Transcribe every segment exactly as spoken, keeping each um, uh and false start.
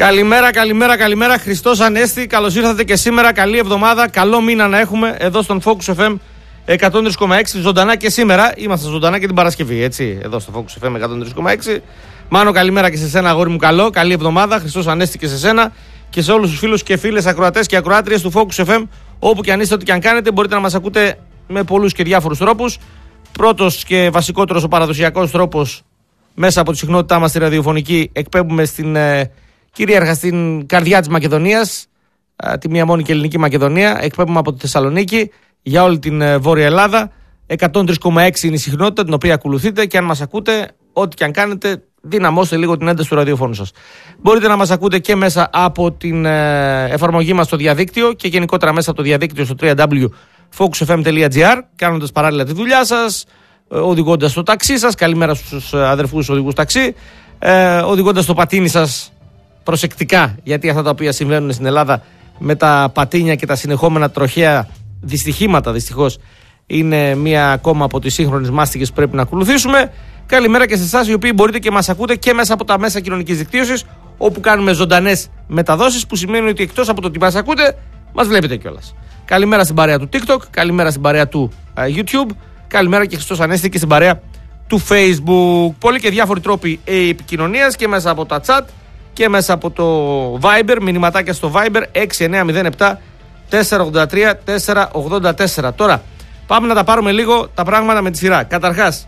Καλημέρα, καλημέρα, καλημέρα. Χριστός Ανέστη. Καλώς ήρθατε και σήμερα. Καλή εβδομάδα. Καλό μήνα να έχουμε εδώ στον Focus εφ εμ εκατόν τρία κόμμα έξι. Ζωντανά και σήμερα. Είμαστε ζωντανά και την Παρασκευή, έτσι. Εδώ στο Focus εφ εμ εκατόν τρία κόμμα έξι. Μάνο, καλημέρα και σε σένα, αγόρι μου. Καλό. Καλή εβδομάδα. Χριστός Ανέστη και σε σένα και σε όλους τους φίλους και φίλες ακροατές και ακροάτριες του Focus εφ εμ. Όπου και αν είστε, ό,τι και αν κάνετε, μπορείτε να μας ακούτε με πολλούς και διάφορους τρόπους. Πρώτος και βασικότερος ο παραδοσιακός τρόπος, μέσα από τη συχνότητά μας στη ραδιοφωνική, εκπέμπουμε στην. Ε, Κυρίαρχα στην καρδιά της Μακεδονίας, τη μία μόνη και ελληνική Μακεδονία. Εκπέμπουμε από τη Θεσσαλονίκη για όλη την Βόρεια Ελλάδα. εκατόν τρία κόμμα έξι είναι η συχνότητα την οποία ακολουθείτε και αν μας ακούτε, ό,τι και αν κάνετε, δυναμώστε λίγο την ένταση του ραδιοφώνου σας. Μπορείτε να μας ακούτε και μέσα από την εφαρμογή μας στο διαδίκτυο και γενικότερα μέσα από το διαδίκτυο στο double-u double-u double-u τελεία focus f m τελεία g r, κάνοντας παράλληλα τη δουλειά σας, οδηγώντας το ταξί σας. Καλημέρα στους αδερφούς οδηγούς ταξί. Οδηγώντας το πατίνι σας προσεκτικά, γιατί αυτά τα οποία συμβαίνουν στην Ελλάδα με τα πατίνια και τα συνεχόμενα τροχαία δυστυχήματα, δυστυχώς, είναι μία ακόμα από τις σύγχρονες μάστιγες που πρέπει να ακολουθήσουμε. Καλημέρα και σε εσάς οι οποίοι μπορείτε και μας ακούτε και μέσα από τα μέσα κοινωνικής δικτύωσης, όπου κάνουμε ζωντανές μεταδόσεις, που σημαίνει ότι εκτός από το ότι μας ακούτε, μας βλέπετε κιόλας. Καλημέρα στην παρέα του TikTok, καλημέρα στην παρέα του uh, YouTube, καλημέρα και Χριστός Ανέστη και στην παρέα του Facebook. Πολλοί και διάφοροι τρόποι επικοινωνίας και μέσα από τα chat και μέσα από το Viber, μηνυματάκια στο Viber έξι εννιά μηδέν επτά τέσσερα ογδόντα τρία τέσσερα ογδόντα τέσσερα. Τώρα πάμε να τα πάρουμε λίγο τα πράγματα με τη σειρά. Καταρχάς,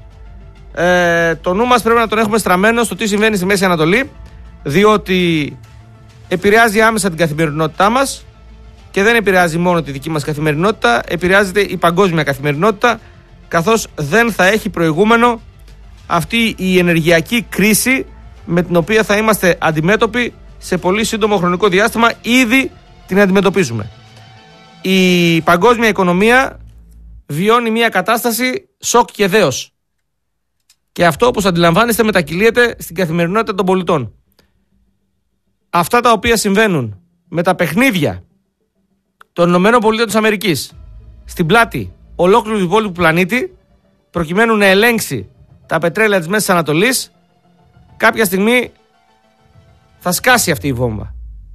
ε, το νου μας πρέπει να τον έχουμε στραμμένο στο τι συμβαίνει στη Μέση Ανατολή, διότι επηρεάζει άμεσα την καθημερινότητά μας και δεν επηρεάζει μόνο τη δική μας καθημερινότητα, επηρεάζεται η παγκόσμια καθημερινότητα, καθώς δεν θα έχει προηγούμενο αυτή η ενεργειακή κρίση με την οποία θα είμαστε αντιμέτωποι σε πολύ σύντομο χρονικό διάστημα. Ήδη την αντιμετωπίζουμε. Η παγκόσμια οικονομία βιώνει μια κατάσταση σοκ και δέος. Και αυτό, όπως αντιλαμβάνεστε, μετακυλίεται στην καθημερινότητα των πολιτών. Αυτά τα οποία συμβαίνουν με τα παιχνίδια των ΗΠΑ στην πλάτη ολόκληρου του υπόλοιπου πλανήτη, προκειμένου να ελέγξει τα πετρέλαια της Μέσης Ανατολής, κάποια στιγμή θα σκάσει αυτή η βόμβα.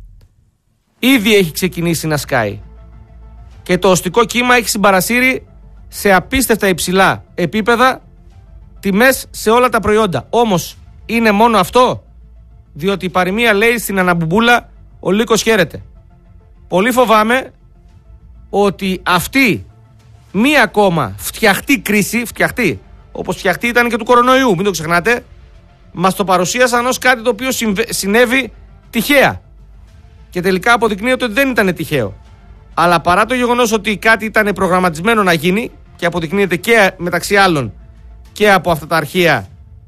Ήδη έχει ξεκινήσει να σκάει. Και το οστικό κύμα έχει συμπαρασύρει σε απίστευτα υψηλά επίπεδα τιμές σε όλα τα προϊόντα. Όμως είναι μόνο αυτό? Διότι η παροιμία λέει στην αναμπουμπούλα ο λύκος χαίρεται. Πολύ φοβάμαι ότι αυτή μία ακόμα φτιαχτή κρίση, φτιαχτή, όπως φτιαχτή ήταν και του κορονοϊού, μην το ξεχνάτε, μας το παρουσίασαν ως κάτι το οποίο συνέβη τυχαία. Και τελικά αποδεικνύεται ότι δεν ήταν τυχαίο. Αλλά παρά το γεγονός ότι κάτι ήταν προγραμματισμένο να γίνει, και αποδεικνύεται και μεταξύ άλλων και από αυτά τα αρχεία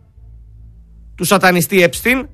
του σατανιστή Επστίν,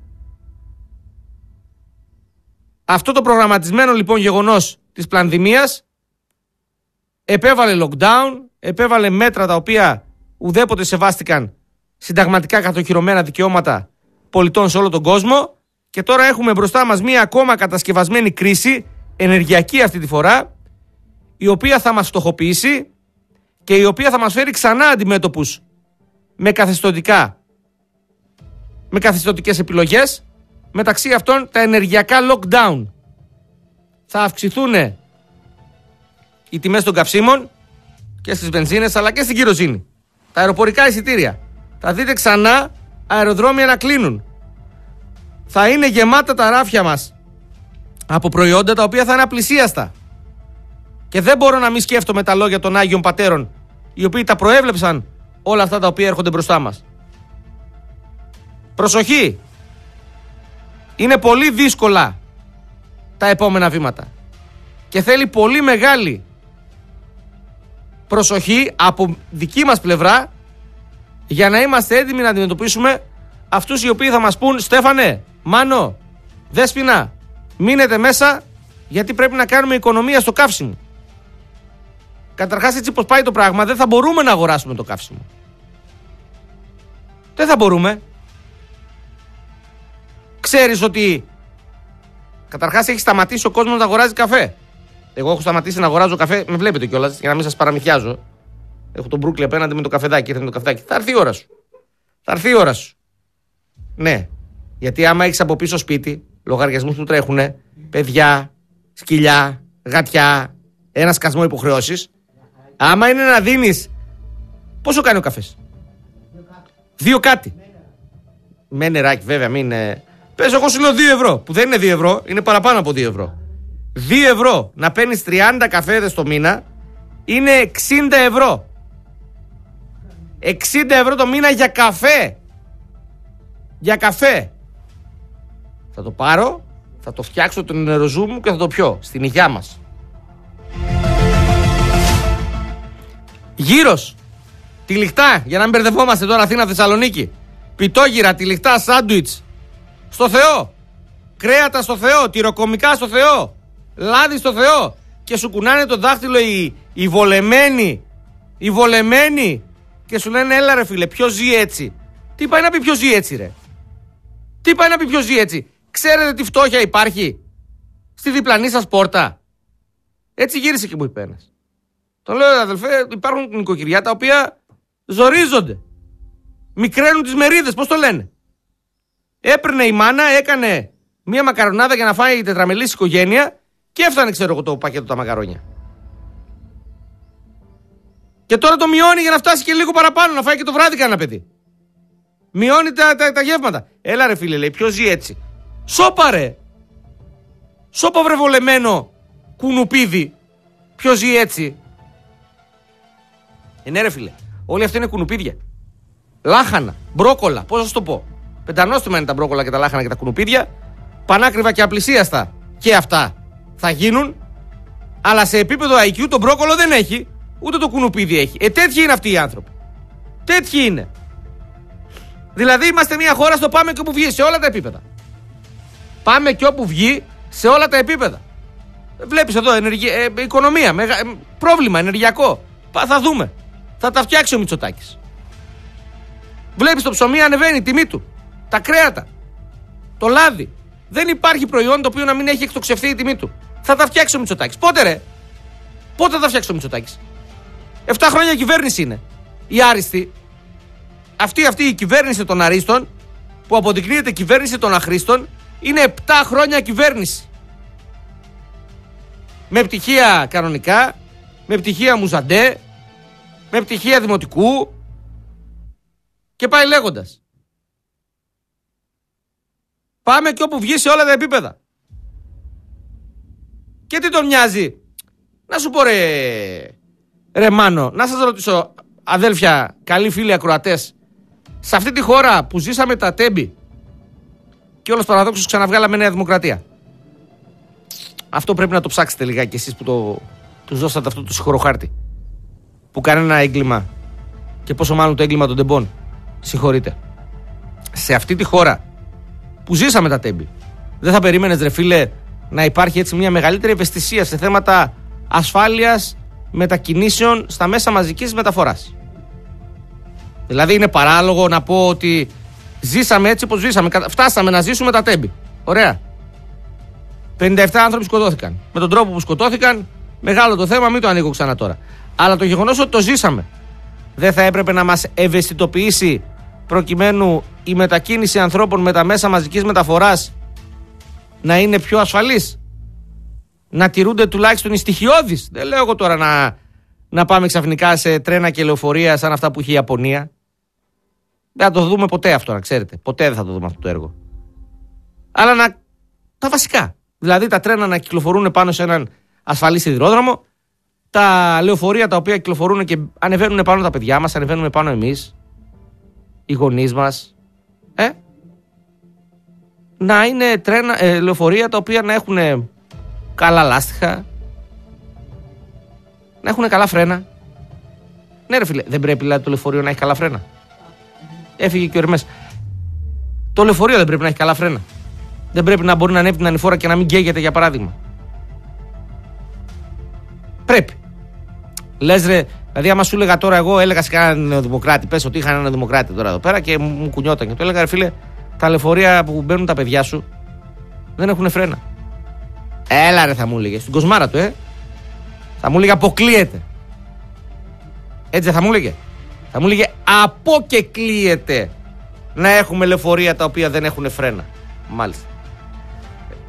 αυτό το προγραμματισμένο λοιπόν γεγονός της πανδημίας επέβαλε lockdown, επέβαλε μέτρα τα οποία ουδέποτε σεβάστηκαν συνταγματικά κατοχυρωμένα δικαιώματα πολιτών σε όλο τον κόσμο, και τώρα έχουμε μπροστά μας μία ακόμα κατασκευασμένη κρίση, ενεργειακή αυτή τη φορά, η οποία θα μας φτωχοποιήσει και η οποία θα μας φέρει ξανά αντιμέτωπους με καθεστωτικά, με καθεστωτικές επιλογές, μεταξύ αυτών τα ενεργειακά lockdown. Θα αυξηθούν οι τιμές των καυσίμων και στις βενζίνες αλλά και στην κυροζήνη. Τα αεροπορικά εισιτήρια. Θα δείτε ξανά αεροδρόμια να κλείνουν. Θα είναι γεμάτα τα ράφια μας από προϊόντα τα οποία θα είναι απλησίαστα. Και δεν μπορώ να μην σκέφτομαι τα λόγια των Άγιων Πατέρων, οι οποίοι τα προέβλεψαν όλα αυτά τα οποία έρχονται μπροστά μας. Προσοχή! Είναι πολύ δύσκολα τα επόμενα βήματα. Και θέλει πολύ μεγάλη προσοχή από δική μας πλευρά για να είμαστε έτοιμοι να αντιμετωπίσουμε αυτούς οι οποίοι θα μας πούν «Στέφανε, Μάνο, Δέσποινα, μείνετε μέσα γιατί πρέπει να κάνουμε οικονομία στο καύσιμο». Καταρχάς, έτσι πως πάει το πράγμα, δεν θα μπορούμε να αγοράσουμε το καύσιμο. Δεν θα μπορούμε. Ξέρεις ότι καταρχάς έχει σταματήσει ο κόσμος να αγοράζει καφέ. Εγώ έχω σταματήσει να αγοράζω καφέ, με βλέπετε κιόλας, για να μην σας παραμυθιάζω. Έχω τον Μπρούκλι απέναντι με το καφεδάκι, ήρθε με το καφεδάκι. Θα έρθει η ώρα σου. Θα έρθει η ώρα σου. Ναι. Γιατί άμα έχεις από πίσω σπίτι, λογαριασμούς που τρέχουν, παιδιά, σκυλιά, γατιά, ένα σκασμό υποχρεώσεις. Άμα είναι να δίνεις. Πόσο κάνει ο καφές? Δύο κάτι. Με νεράκι, βέβαια, μην. Πες, εγώ σου λέω δύο ευρώ. Που δεν είναι δύο ευρώ, είναι παραπάνω από δύο ευρώ. δύο ευρώ να παίρνεις τριάντα καφέδες το μήνα είναι εξήντα ευρώ. εξήντα ευρώ το μήνα για καφέ. Για καφέ. Θα το πάρω, θα το φτιάξω το νεροζού μου και θα το πιω στην υγειά μας. Γύρος, τυλιχτά, για να μην μπερδευόμαστε τώρα Αθήνα Θεσσαλονίκη. Πιτόγυρα, τυλιχτά, σάντουιτς. Στο Θεό. Κρέατα στο Θεό, τυροκομικά στο Θεό. Λάδι στο Θεό. Και σου κουνάνε το δάχτυλο οι, οι βολεμένοι. Οι βολεμένοι. Και σου λένε έλα ρε φίλε, ποιος ζει έτσι? Τι πάει να πει ποιος ζει έτσι ρε? Τι πάει να πει ποιος ζει έτσι? Ξέρετε τι φτώχεια υπάρχει στη διπλανή σας πόρτα? Έτσι γύρισε και μου είπε ένας. Τον λέω αδελφέ, υπάρχουν νοικοκυριά τα οποία ζορίζονται. Μικραίνουν τις μερίδες, πώς το λένε? Έπαιρνε η μάνα, έκανε μία μακαρονάδα για να φάει η τετραμελής οικογένεια και έφτανε, ξέρω εγώ, το πακέτο τα μακαρόνια. Και τώρα το μειώνει για να φτάσει και λίγο παραπάνω, να φάει και το βράδυ κανένα παιδί. Μειώνει τα, τα, τα γεύματα. Έλα ρε φίλε, λέει, ποιος ζει έτσι? Σώπα ρε. Σώπα βρε βολεμένο κουνουπίδι. Ποιος ζει έτσι? Ε, ναι ρε φίλε, όλοι αυτοί είναι κουνουπίδια. Λάχανα, μπρόκολα, πώς θα σου το πω. Πεντανόστιμα είναι τα μπρόκολα και τα λάχανα και τα κουνουπίδια. Πανάκριβα και απλησίαστα και αυτά θα γίνουν. Αλλά σε επίπεδο άι κιου το μπρόκολο δεν έχει, ούτε το κουνουπίδι έχει. Ε, τέτοιοι είναι αυτοί οι άνθρωποι. Τέτοιοι είναι. Δηλαδή είμαστε μια χώρα στο πάμε και όπου βγει σε όλα τα επίπεδα. Πάμε και όπου βγει σε όλα τα επίπεδα. Βλέπεις εδώ ενεργη... ε, οικονομία, μεγα... ε, πρόβλημα ενεργειακό. Πα, θα δούμε. Θα τα φτιάξει ο Μητσοτάκης. Βλέπεις το ψωμί ανεβαίνει η τιμή του. Τα κρέατα. Το λάδι. Δεν υπάρχει προϊόν το οποίο να μην έχει εκτοξευθεί η τιμή του. Θα τα φτιάξει ο Μητσοτάκης. Πότε ρε? Πότε θα τα φτιάξει ο Μητσοτάκης? Εφτά χρόνια κυβέρνηση είναι. Η άριστη. Αυτή, αυτή η κυβέρνηση των αρίστων, που αποδεικνύεται κυβέρνηση των αχρήστων, είναι επτά χρόνια κυβέρνηση. Με πτυχία κανονικά, με πτυχία μουζαντέ, με πτυχία δημοτικού και πάει λέγοντας. Πάμε και όπου βγει σε όλα τα επίπεδα. Και τι τον νοιάζει? Να σου πω ρε, ρε Μάνο, να σας ρωτήσω αδέλφια, καλοί φίλοι ακροατές, σε αυτή τη χώρα που ζήσαμε τα τέμπη και όλος παραδόξως ξαναβγάλαμε Νέα Δημοκρατία. Αυτό πρέπει να το ψάξετε λιγάκι εσείς που το, τους δώσατε αυτό το συγχωροχάρτη. Που κανένα έγκλημα, και πόσο μάλλον το έγκλημα των τεμπών, συγχωρείτε. Σε αυτή τη χώρα που ζήσαμε τα τέμπη, δεν θα περίμενες ρε φίλε να υπάρχει έτσι μια μεγαλύτερη ευαισθησία σε θέματα ασφάλειας μετακινήσεων στα μέσα μαζικής μεταφοράς? Δηλαδή είναι παράλογο να πω ότι ζήσαμε έτσι όπως ζήσαμε, φτάσαμε να ζήσουμε τα τέμπη. Ωραία. πενήντα επτά άνθρωποι σκοτώθηκαν. Με τον τρόπο που σκοτώθηκαν, μεγάλο το θέμα, μην το ανοίγω ξανά τώρα. Αλλά το γεγονός ότι το ζήσαμε δεν θα έπρεπε να μας ευαισθητοποιήσει προκειμένου η μετακίνηση ανθρώπων με τα μέσα μαζικής μεταφοράς να είναι πιο ασφαλής? Να τηρούνται τουλάχιστον οι στοιχειώδεις. Δεν λέω εγώ τώρα να, να πάμε ξαφνικά σε τρένα και λεωφορεία σαν αυτά που είχε η Ιαπωνία. Δεν θα το δούμε ποτέ αυτό, να ξέρετε. Ποτέ δεν θα το δούμε αυτό το έργο. Αλλά να... τα βασικά. Δηλαδή τα τρένα να κυκλοφορούν πάνω σε έναν ασφαλή σιδηρόδρομο, τα λεωφορεία τα οποία κυκλοφορούν και ανεβαίνουν πάνω τα παιδιά μας, ανεβαίνουμε πάνω εμείς, οι γονείς μας. Ε? Να είναι τρένα, ε, λεωφορεία τα οποία να έχουν καλά λάστιχα, να έχουν καλά φρένα. Ναι ρε φίλε, δεν πρέπει δηλαδή το λεωφορείο να έχει καλά φρένα? Έφυγε και ο Ερμές. Το λεωφορείο δεν πρέπει να έχει καλά φρένα? Δεν πρέπει να μπορεί να ανέβει την ανηφόρα και να μην καίγεται, για παράδειγμα? Πρέπει. Λες ρε, δηλαδή άμα σου έλεγα τώρα, εγώ έλεγα σε κανέναν νεοδημοκράτη, πες ότι είχα έναν δημοκράτη τώρα εδώ πέρα και μου κουνιόταν και του έλεγα ρε φίλε, τα λεωφορεία που μπαίνουν τα παιδιά σου δεν έχουν φρένα. Έλα ρε, θα μου έλεγε, στην κοσμάρα του, ε. Θα μου έλεγε αποκλείεται. Έτσι θα μου έλεγε. Θα μου έλεγε από και κλείεται να έχουμε λεωφορεία τα οποία δεν έχουν φρένα. Μάλιστα.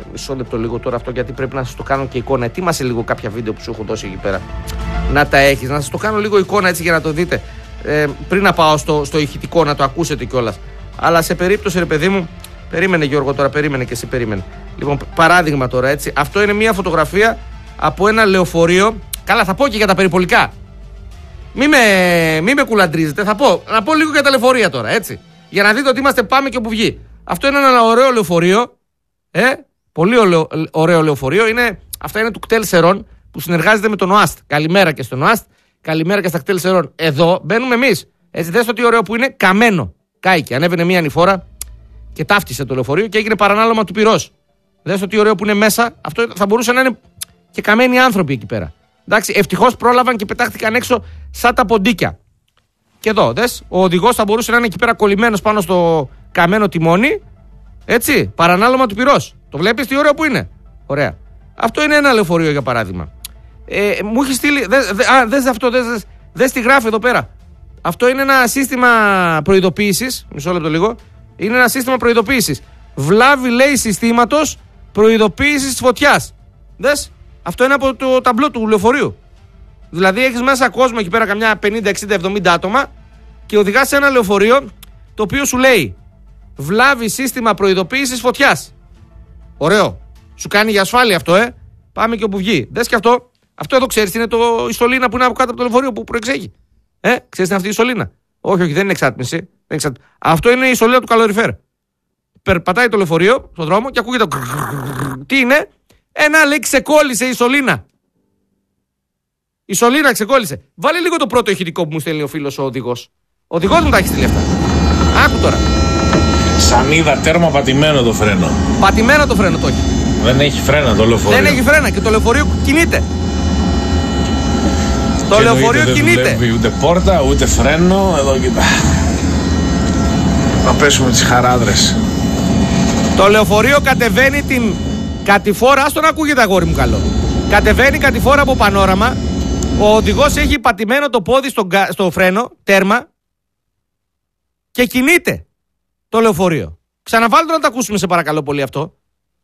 Μισό λεπτό λίγο τώρα αυτό, γιατί πρέπει να σας το κάνω και εικόνα. Ετοίμασε λίγο κάποια βίντεο που σου έχω δώσει εκεί πέρα. Να τα έχεις, να σας το κάνω λίγο εικόνα έτσι για να το δείτε. Ε, πριν να πάω στο, στο ηχητικό, να το ακούσετε κιόλας. Αλλά σε περίπτωση, ρε παιδί μου, περίμενε Γιώργο τώρα, περίμενε και εσύ, περίμενε. Λοιπόν, παράδειγμα τώρα έτσι. Αυτό είναι μια φωτογραφία από ένα λεωφορείο. Καλά, θα πω και για τα περιπολικά. Μη με, μη με κουλαντρίζετε, θα πω. Να πω λίγο για τα λεωφορεία τώρα, έτσι. Για να δείτε ότι είμαστε πάμε και όπου βγει. Αυτό είναι ένα ωραίο λεωφορείο. Ε, πολύ ωραίο, ωραίο λεωφορείο. Είναι, αυτά είναι του κτέλ Σερών που συνεργάζεται με τον ΟΑΣΤ. Καλημέρα και στον ΟΑΣΤ. Καλημέρα και στα κτέλ Σερών. Εδώ μπαίνουμε εμείς. Έτσι, δες το τι ωραίο που είναι. Καμένο. Κάηκε. Ανέβαινε μία ανηφόρα και ταύτισε το λεωφορείο και έγινε παρανάλωμα του πυρός. Δες το τι ωραίο που είναι μέσα. Αυτό θα μπορούσε να είναι και καμένοι άνθρωποι εκεί πέρα. Εντάξει, ευτυχώς πρόλαβαν και πετάχτηκαν έξω σαν τα ποντίκια. Και εδώ, δες, ο οδηγός θα μπορούσε να είναι εκεί πέρα κολλημένος πάνω στο καμένο τιμόνι. Έτσι, παρανάλωμα του πυρός. Το βλέπεις τι ωραίο που είναι. Ωραία. Αυτό είναι ένα λεωφορείο για παράδειγμα. Ε, μου έχει στείλει. Δες, δε, α, δες αυτό, δες, δες, δες τι γράφει εδώ πέρα. Αυτό είναι ένα σύστημα προειδοποίησης. Μισό λεπτό λίγο. Είναι ένα σύστημα προειδοποίησης. Βλάβη, λέει, συστήματος προειδοποίησης φωτιάς. Δες. Αυτό είναι από το ταμπλό του λεωφορείου. Δηλαδή έχεις μέσα κόσμο εκεί πέρα καμιά πενήντα, εξήντα, εβδομήντα άτομα και οδηγάς σε ένα λεωφορείο το οποίο σου λέει βλάβη σύστημα προειδοποίησης φωτιάς. Ωραίο. Σου κάνει για ασφάλεια αυτό, ε. Πάμε και όπου βγει. Δες και αυτό. Αυτό εδώ ξέρεις είναι το, η σωλήνα που είναι από κάτω από το λεωφορείο που προεξέχει. Ε, ξέρεις τι είναι αυτή η σωλήνα. Όχι, όχι, δεν είναι εξάτμιση. Δεν είναι εξάτμιση. Αυτό είναι η σωλήνα του καλοριφέρ. Περπατάει το λεωφορείο στον δρόμο και ακούγεται. Τι είναι? Ένα, λέει, ξεκόλλησε η σωλήνα. Η σωλήνα ξεκόλλησε. Βάλε λίγο το πρώτο ηχητικό που μου στέλνει ο φίλος ο οδηγός. Ο οδηγός μου τα έχει στείλει αυτά. Άκου τώρα. Σανίδα, τέρμα πατημένο το φρένο. Πατημένο το φρένο το έχει. Δεν έχει φρένα το λεωφορείο. Δεν έχει φρένα και το λεωφορείο κινείται. Το και λεωφορείο δεν κινείται. Δεν δουλεύει ούτε πόρτα, ούτε φρένο. Εδώ κοιτά. Να πέσουμε τις χαράδρες. Το λεωφορείο κατεβαίνει την κατηφόρα. Άστο να ακούγεται, αγόρι μου καλό. Κατεβαίνει κατηφόρα από πανόραμα. Ο οδηγός έχει πατημένο το πόδι στο, στο φρένο, τέρμα. Και κινείται το λεωφορείο. Ξαναβάλτε να το ακούσουμε, σε παρακαλώ πολύ αυτό.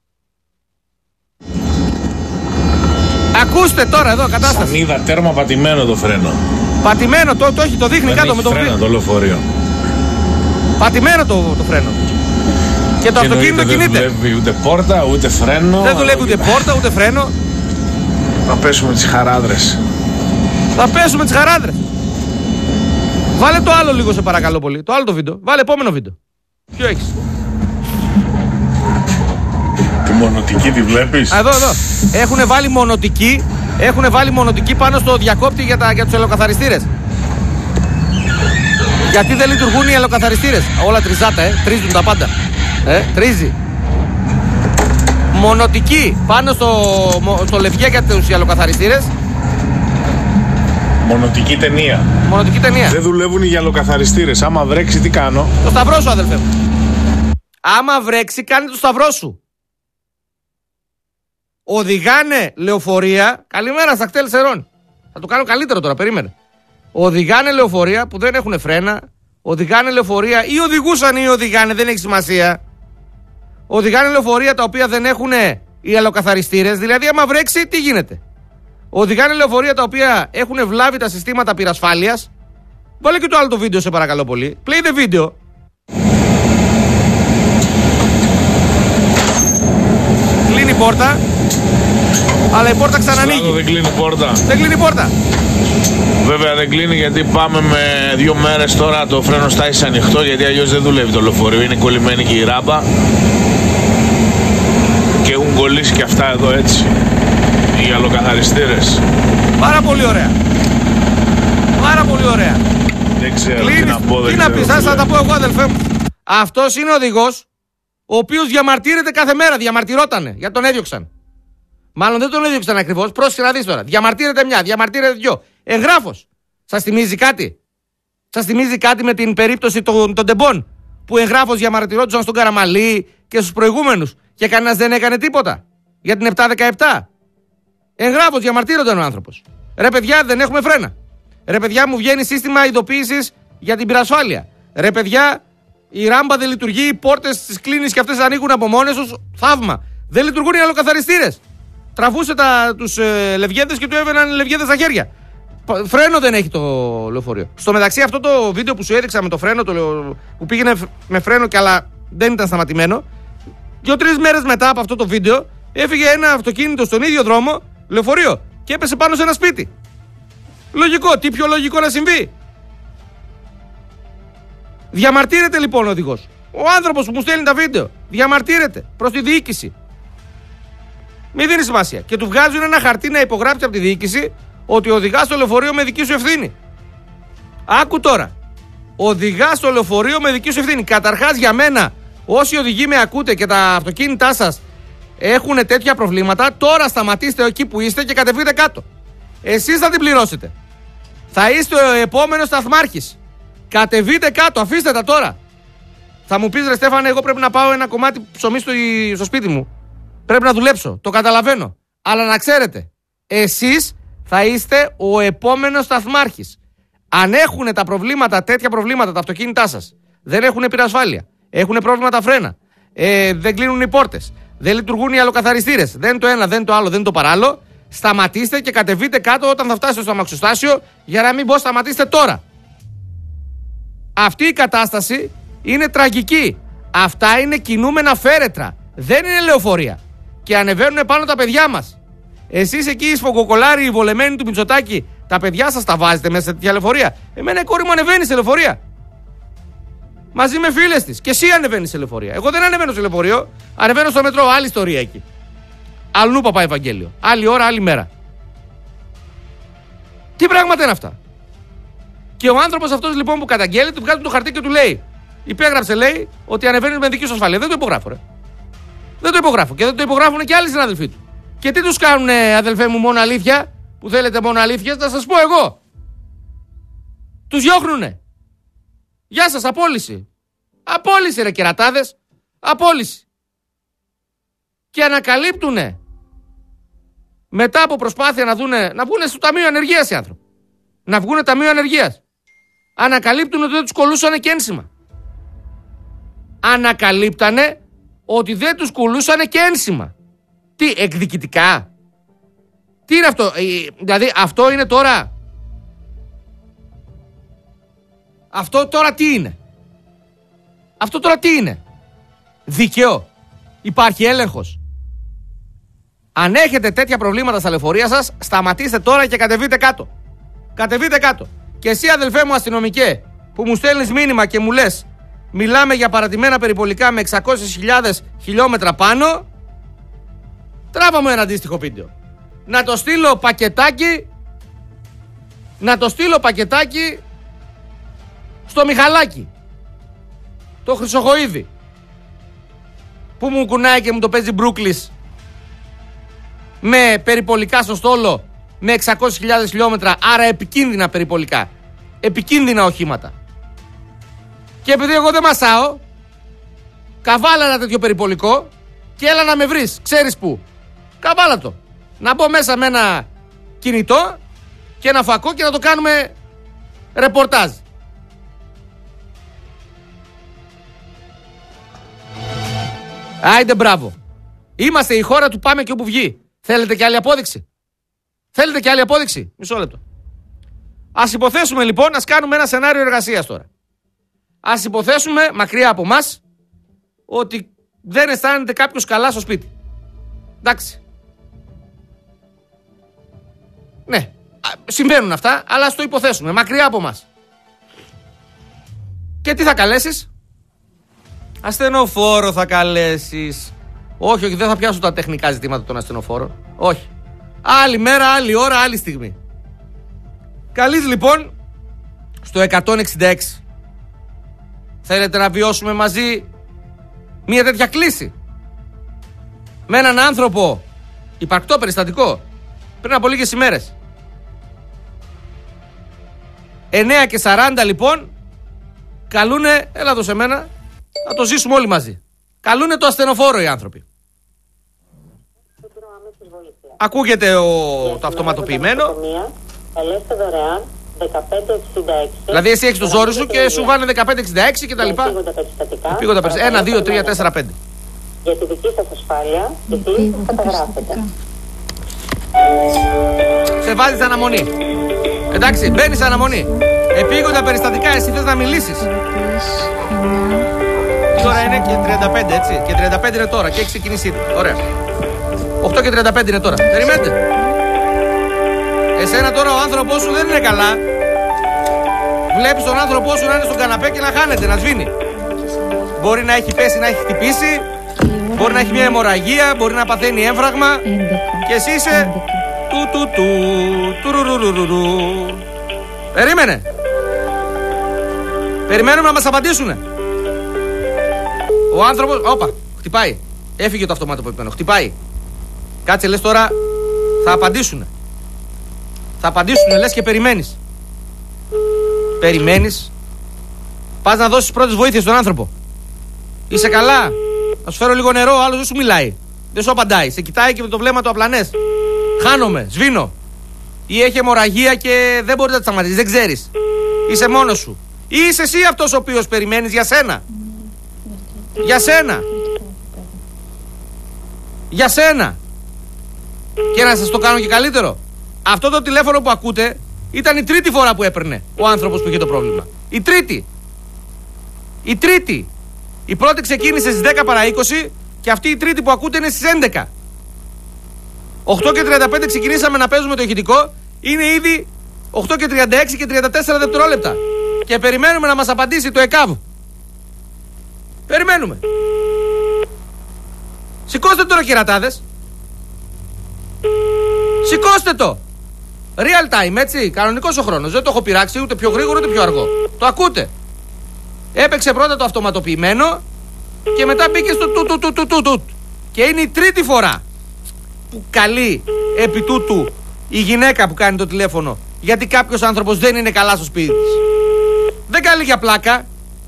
Ακούστε τώρα εδώ κατάσταση. Σανίδα, τέρμα πατημένο το φρένο. Πατημένο, το, το έχει, το δείχνει δεν κάτω έχει με το φρένα βίντεο. Το λεωφορείο. Πατημένο το, το φρένο. Και το και αυτοκίνητο δεν κινείται. Δεν δουλεύει ούτε πόρτα, ούτε φρένο. Δεν δουλεύει ούτε πόρτα, ούτε φρένο. Να πέσουμε τις χαράδρες. Θα πέσουμε τις χαράδρες. Βάλε το άλλο λίγο, σε παρακαλώ πολύ. Το άλλο το βίντεο. Βάλε επόμενο βίντεο. Ποιο έχεις? Τη μονοτική τη βλέπεις? Εδώ, εδώ. Έχουνε βάλει μονοτική. Έχουνε βάλει μονοτική πάνω στο διακόπτη για, τα, για τους ελαιοκαθαριστήρες. Γιατί δεν λειτουργούν οι ελαιοκαθαριστήρες? Όλα τριζάτα, ε. Τρίζουν τα πάντα. Ε, τρίζει. Μονοτική πάνω στο, στο λευγέ για τους γυαλοκαθαριστήρες. Μονοτική ταινία. Μονοτική ταινία. Δεν δουλεύουν οι γυαλοκαθαριστήρες. Άμα βρέξει, τι κάνω? Το σταυρό σου, αδελφέ μου. Άμα βρέξει, κάνει το σταυρό σου. Οδηγάνε λεωφορεία. Καλημέρα στα κτέλ Σερών. Θα το κάνω καλύτερο τώρα, περίμενε. Οδηγάνε λεωφορεία που δεν έχουν φρένα. Οδηγάνε λεωφορεία ή οδηγούσαν ή οδηγάνε, δεν έχει σημασία. Οδηγάνε λεωφορεία τα οποία δεν έχουν οι αλλοκαθαριστήρες. Δηλαδή, άμα βρέξει, τι γίνεται? Οδηγάνε λεωφορεία τα οποία έχουν βλάβει τα συστήματα πυρασφάλειας. Βάλε και το άλλο το βίντεο, σε παρακαλώ πολύ. Play the video. Κλείνει η πόρτα. Αλλά η πόρτα ξανανοίγει. Δεν κλείνει η πόρτα. Δεν κλείνει η πόρτα. Βέβαια δεν κλείνει, γιατί πάμε με δύο μέρες τώρα το φρένο στάσει ανοιχτό, γιατί αλλιώς δεν δουλεύει το λεωφορείο. Είναι κολλημένη και η ράμπα. Και έχουν κολλήσει και αυτά εδώ έτσι οι αλλοκαθαριστήρες. Πάρα πολύ ωραία. Πάρα πολύ ωραία. Δεν ξέρω Κλείνεις. τι να πω. Τι να πεις, θα τα πω εγώ, αδελφέ μου. Αυτός είναι ο οδηγός ο οποίος διαμαρτύρεται κάθε μέρα. Διαμαρτυρότανε γιατί τον έδιωξαν. Μάλλον δεν τον έδιωξαν ακριβώς. Πρόσεχε να δεις τώρα. Διαμαρτύρεται μια, διαμαρτύρεται δυο. Εγγράφος. Σας θυμίζει κάτι? Σας θυμίζει κάτι με την περίπτωση των, των τεμπών? Που εγγράφος διαμαρτυρόντουσαν στον Καραμαλή και στους προηγούμενους και κανένας δεν έκανε τίποτα για την επτά δεκαεπτά. Εγγράφος διαμαρτύρονταν ο άνθρωπος. Ρε παιδιά, δεν έχουμε φρένα. Ρε παιδιά, μου βγαίνει σύστημα ειδοποίησης για την πυρασφάλεια. Ρε παιδιά, η ράμπα δεν λειτουργεί, οι πόρτες τις κλείνεις και αυτές ανοίγουν από μόνες τους. Θαύμα. Δεν λειτουργούν οι αλλοκαθαριστήρες. Τραβούσε τους ε, λευγέδες και του έβαιναν λευγέδες στα χέρια. Φρένο δεν έχει το λεωφορείο. Στο μεταξύ, αυτό το βίντεο που σου έδειξα με το φρένο, το λεω... που πήγαινε με φρένο και αλλά δεν ήταν σταματημένο. Δύο-τρεις μέρες μετά από αυτό το βίντεο, έφυγε ένα αυτοκίνητο στον ίδιο δρόμο, λεωφορείο, και έπεσε πάνω σε ένα σπίτι. Λογικό, τι πιο λογικό να συμβεί. Διαμαρτύρεται λοιπόν ο οδηγός. Ο άνθρωπος που μου στέλνει τα βίντεο διαμαρτύρεται προς τη διοίκηση. Μην δίνει σημασία. Και του βγάζουν ένα χαρτί να υπογράψει από τη διοίκηση ότι οδηγάς το λεωφορείο με δική σου ευθύνη. Άκου τώρα. Οδηγάς το λεωφορείο με δική σου ευθύνη. Καταρχάς, για μένα, όσοι οδηγοί με ακούτε και τα αυτοκίνητά σας έχουν τέτοια προβλήματα, τώρα σταματήστε εκεί που είστε και κατεβείτε κάτω. Εσείς θα την πληρώσετε. Θα είστε ο επόμενος σταθμάρχης. Κατεβείτε κάτω, αφήστε τα τώρα. Θα μου πεις, ρε Στέφανε, εγώ πρέπει να πάω ένα κομμάτι ψωμί στο, στο σπίτι μου. Πρέπει να δουλέψω. Το καταλαβαίνω. Αλλά να ξέρετε, εσείς θα είστε ο επόμενος σταθμάρχης. Αν έχουν τα προβλήματα, τέτοια προβλήματα τα αυτοκίνητά σας, δεν έχουν πυρασφάλεια, έχουν πρόβλημα τα φρένα, ε, δεν κλείνουν οι πόρτες, δεν λειτουργούν οι αλλοκαθαριστήρες, δεν το ένα, δεν το άλλο, δεν το παράλληλο, σταματήστε και κατεβείτε κάτω όταν θα φτάσετε στο αμαξοστάσιο, για να μην πω σταματήστε τώρα. Αυτή η κατάσταση είναι τραγική. Αυτά είναι κινούμενα φέρετρα. Δεν είναι λεωφορεία. Και ανεβαίνουν πάνω τα παιδιά μας. Εσείς εκεί οι σφογκοκολάροι, οι βολεμένοι του Μητσοτάκη, τα παιδιά σας τα βάζετε μέσα σε τέτοια λεωφορεία. Εμένα η κόρη μου ανεβαίνει σε λεωφορεία. Μαζί με φίλες της. Και εσύ ανεβαίνεις σε λεωφορεία. Εγώ δεν ανεβαίνω σε λεωφορείο. Ανεβαίνω στο μετρό. Άλλη ιστορία εκεί. Αλλού παπά Ευαγγέλιο. Άλλη ώρα, άλλη μέρα. Τι πράγματα είναι αυτά. Και ο άνθρωπος αυτός λοιπόν που καταγγέλει, του βγάζει το χαρτί και του λέει: υπέγραψε, λέει, ότι ανεβαίνει με δική σου ασφάλεια. Δεν το υπογράφω, ρε. Δεν το υπογράφω. Και δεν το υπογράφουν και άλλοι συνάδελφοί του. Και τι τους κάνουνε, αδελφέ μου, μόνο αλήθεια, που θέλετε μόνο αλήθειες, να σας πω εγώ. Τους διώχνουνε. Γεια σας, απόλυση. Απόλυση, ρε κερατάδες. Απόλυση. Και ανακαλύπτουνε, μετά από προσπάθεια να δούνε, να βγούνε στο Ταμείο Ανεργίας οι άνθρωποι. Να βγούνε Ταμείο Ανεργίας. Ανακαλύπτουν ότι δεν τους κολούσανε και ένσημα. Ανακαλύπτανε ότι δεν τους κολούσανε και ένσημα. Τι, εκδικητικά. Τι είναι αυτό, δηλαδή αυτό είναι τώρα. Αυτό τώρα τι είναι. Αυτό τώρα τι είναι. Δίκαιο. Υπάρχει έλεγχος. Αν έχετε τέτοια προβλήματα στα λεωφορεία σας, σταματήστε τώρα και κατεβείτε κάτω. Κατεβείτε κάτω. Και εσύ, αδελφέ μου αστυνομικέ, που μου στέλνεις μήνυμα και μου λες, μιλάμε για παρατημένα περιπολικά με εξακόσιες χιλιάδες χιλιόμετρα πάνω, τράβα μου ένα αντίστοιχο βίντεο. Να το στείλω πακετάκι, να το στείλω πακετάκι στο Μιχαλάκι, το Χρυσοχοΐδη, που μου κουνάει και μου το παίζει Μπρούκλις με περιπολικά στο στόλο με εξακόσιες χιλιάδες χιλιόμετρα, άρα επικίνδυνα περιπολικά, επικίνδυνα οχήματα. Και επειδή εγώ δεν μασάω, καβάλα ένα τέτοιο περιπολικό και έλα να με βρεις, ξέρεις που. Καβάλα το. Να μπω μέσα με ένα κινητό και ένα φακό και να το κάνουμε ρεπορτάζ. Άιντε μπράβο. Είμαστε η χώρα του πάμε και όπου βγει. Θέλετε και άλλη απόδειξη. Θέλετε και άλλη απόδειξη. Μισό λεπτό. Ας υποθέσουμε λοιπόν, ας κάνουμε ένα σενάριο εργασίας τώρα. Ας υποθέσουμε μακριά από μας ότι δεν αισθάνεται κάποιος καλά στο σπίτι. Εντάξει. Ναι, συμβαίνουν αυτά, αλλά ας το υποθέσουμε μακριά από μας. Και τι θα καλέσεις? Ασθενοφόρο θα καλέσεις. Όχι, όχι, δεν θα πιάσω τα τεχνικά ζητήματα των ασθενοφόρων. Όχι. Άλλη μέρα, άλλη ώρα, άλλη στιγμή. Καλείς λοιπόν στο εκατόν εξήντα έξι. Θέλετε να βιώσουμε μαζί μια τέτοια κλίση με έναν άνθρωπο, υπαρκτό περιστατικό, πριν από λίγες ημέρες. εννιά και σαράντα λοιπόν καλούνε, έλα εδώ σε μένα, να το ζήσουμε όλοι μαζί. Καλούνε το ασθενοφόρο οι άνθρωποι. Ακούγεται ο, το αυτοματοποιημένο. Ελέγχτε δωρεάν δεκαπέντε εξήντα έξι. Δηλαδή εσύ έχεις το ζόρι σου και σου βάνε δεκαπέντε εξήντα έξι και τα λοιπά. Επίγοντα περιστατικά. ένα, δύο, τρία, τέσσερα, πέντε. Για τη δική σας ασφάλεια, η κλήση σας καταγράφεται. Σε βάζεις αναμονή. Εντάξει, μπαίνεις αναμονή. Επίγοντα περιστατικά, εσύ θες να μιλήσεις. Η ώρα είναι και τριάντα πέντε, έτσι. Και τριάντα πέντε είναι τώρα και έχει ξεκινήσει ήδη. Ωραία. οκτώ και τριάντα πέντε είναι τώρα. Περιμένετε. Εσένα τώρα ο άνθρωπός σου δεν είναι καλά. Βλέπεις τον άνθρωπό σου να είναι στον καναπέ και να χάνεται, να σβήνει. Μπορεί να έχει πέσει, να έχει χτυπήσει. Μπορεί να έχει μια αιμορραγία, μπορεί να παθαίνει έμφραγμα. Και εσύ είσαι του του του τουρουρουρουρουρου. Περίμενε. Περιμένουμε να μας απαντήσουνε. Ο άνθρωπος, όπα, χτυπάει. Έφυγε το αυτομάτο που είπαμε, χτυπάει. Κάτσε, λες τώρα θα απαντήσουνε. Θα απαντήσουνε, λες και περιμένεις. Περιμένεις. Πας να δώσεις πρώτες βοήθειες στον άνθρωπο. Είσαι καλά. Να σου φέρω λίγο νερό, ο άλλος δεν σου μιλάει. Δεν σου απαντάει. Σε κοιτάει και με το βλέμμα του απλανές. Χάνομαι, σβήνω. Ή έχει αιμορραγία και δεν μπορεί να τη σταματήσει. Δεν ξέρεις. Είσαι μόνος σου. Ή είσαι εσύ αυτός ο οποίος περιμένεις για σένα. Για σένα. Για σένα. Και να σας το κάνω και καλύτερο. Αυτό το τηλέφωνο που ακούτε ήταν η τρίτη φορά που έπαιρνε ο άνθρωπος που είχε το πρόβλημα. Η τρίτη. Η τρίτη. Η πρώτη ξεκίνησε στις δέκα παρά είκοσι και αυτή η τρίτη που ακούτε είναι στις έντεκα. οκτώ και τριάντα πέντε ξεκινήσαμε να παίζουμε το ηχητικό. Είναι ήδη οκτώ και τριάντα έξι και τριάντα τέσσερα δευτερόλεπτα. Και περιμένουμε να μας απαντήσει το ΕΚΑΒ. Περιμένουμε. Σηκώστε τώρα, κερατάδες. Σηκώστε το. Real time, έτσι. Κανονικός ο χρόνος. Δεν το έχω πειράξει ούτε πιο γρήγορο ούτε πιο αργό. Το ακούτε. Έπαιξε πρώτα το αυτοματοποιημένο και μετά μπήκε στο του του του του του του. Και είναι η τρίτη φορά που καλεί επί τούτου η γυναίκα που κάνει το τηλέφωνο, γιατί κάποιος άνθρωπος δεν είναι καλά στο σπίτι της. Δεν καλεί για πλάκα.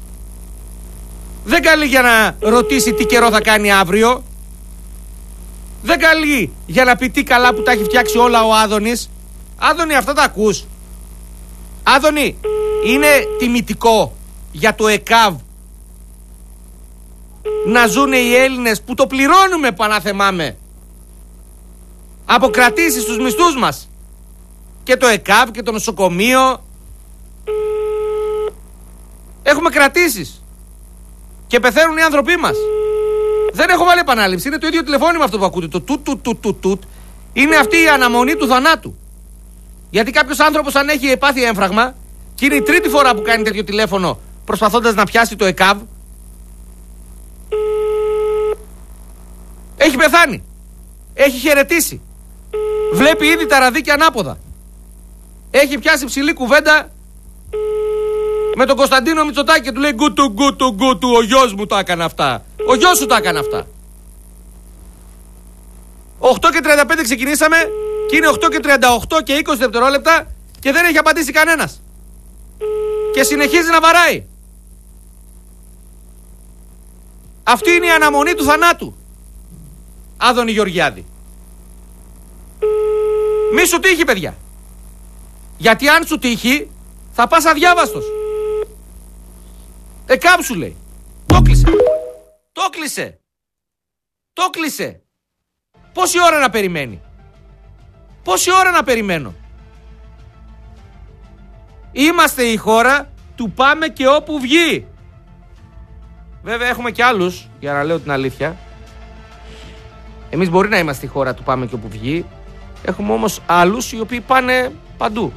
Δεν καλεί για να ρωτήσει τι καιρό θα κάνει αύριο. Δεν καλεί για να πει τι καλά που τα έχει φτιάξει όλα ο Άδωνης. Άδωνη, αυτά τα ακούς? Άδωνη, είναι τιμητικό για το ΕΚΑΒ να ζουν οι Έλληνες που το πληρώνουμε, πανάθεμάμε, από κρατήσεις στους μισθούς μας? Και το ΕΚΑΒ και το νοσοκομείο. Έχουμε κρατήσεις και πεθαίνουν οι άνθρωποι μας. Δεν έχω βάλει επανάληψη. Είναι το ίδιο τηλεφώνημα αυτό που ακούτε. Το τουτ τουτ τουτ τουτ τουτ. Είναι αυτή η αναμονή του θανάτου. Γιατί κάποιος άνθρωπος, αν έχει πάθει έμφραγμα και είναι η τρίτη φορά που κάνει τέτοιο τηλέφωνο προσπαθώντας να πιάσει το ΕΚΑΒ, έχει πεθάνει. Έχει χαιρετήσει. Βλέπει ήδη τα ραδίκια ανάποδα. Έχει πιάσει ψηλή κουβέντα με τον Κωνσταντίνο Μητσοτάκη και του λέει γκουτου γκουτου γκουτου, ο γιος μου τα έκανε αυτά. Ο γιος σου τα έκανε αυτά. οκτώ και τριάντα πέντε ξεκινήσαμε και είναι οκτώ και τριάντα οκτώ και είκοσι δευτερόλεπτα και δεν έχει απαντήσει κανένας. Και συνεχίζει να βαράει. Αυτή είναι η αναμονή του θανάτου. Άδωνη Γεωργιάδη. Μη σου τύχει, παιδιά. Γιατί αν σου τύχει θα πας αδιάβαστος. ΕΚΑΒ σου λέει. Το κλείσε. Το κλείσε. Το κλείσε. Πόση ώρα να περιμένει? Πόση ώρα να περιμένω? Είμαστε η χώρα του πάμε και όπου βγει. Βέβαια έχουμε και άλλους, για να λέω την αλήθεια. Εμείς μπορεί να είμαστε η χώρα του πάμε και όπου βγει. Έχουμε όμως άλλους οι οποίοι πάνε παντού.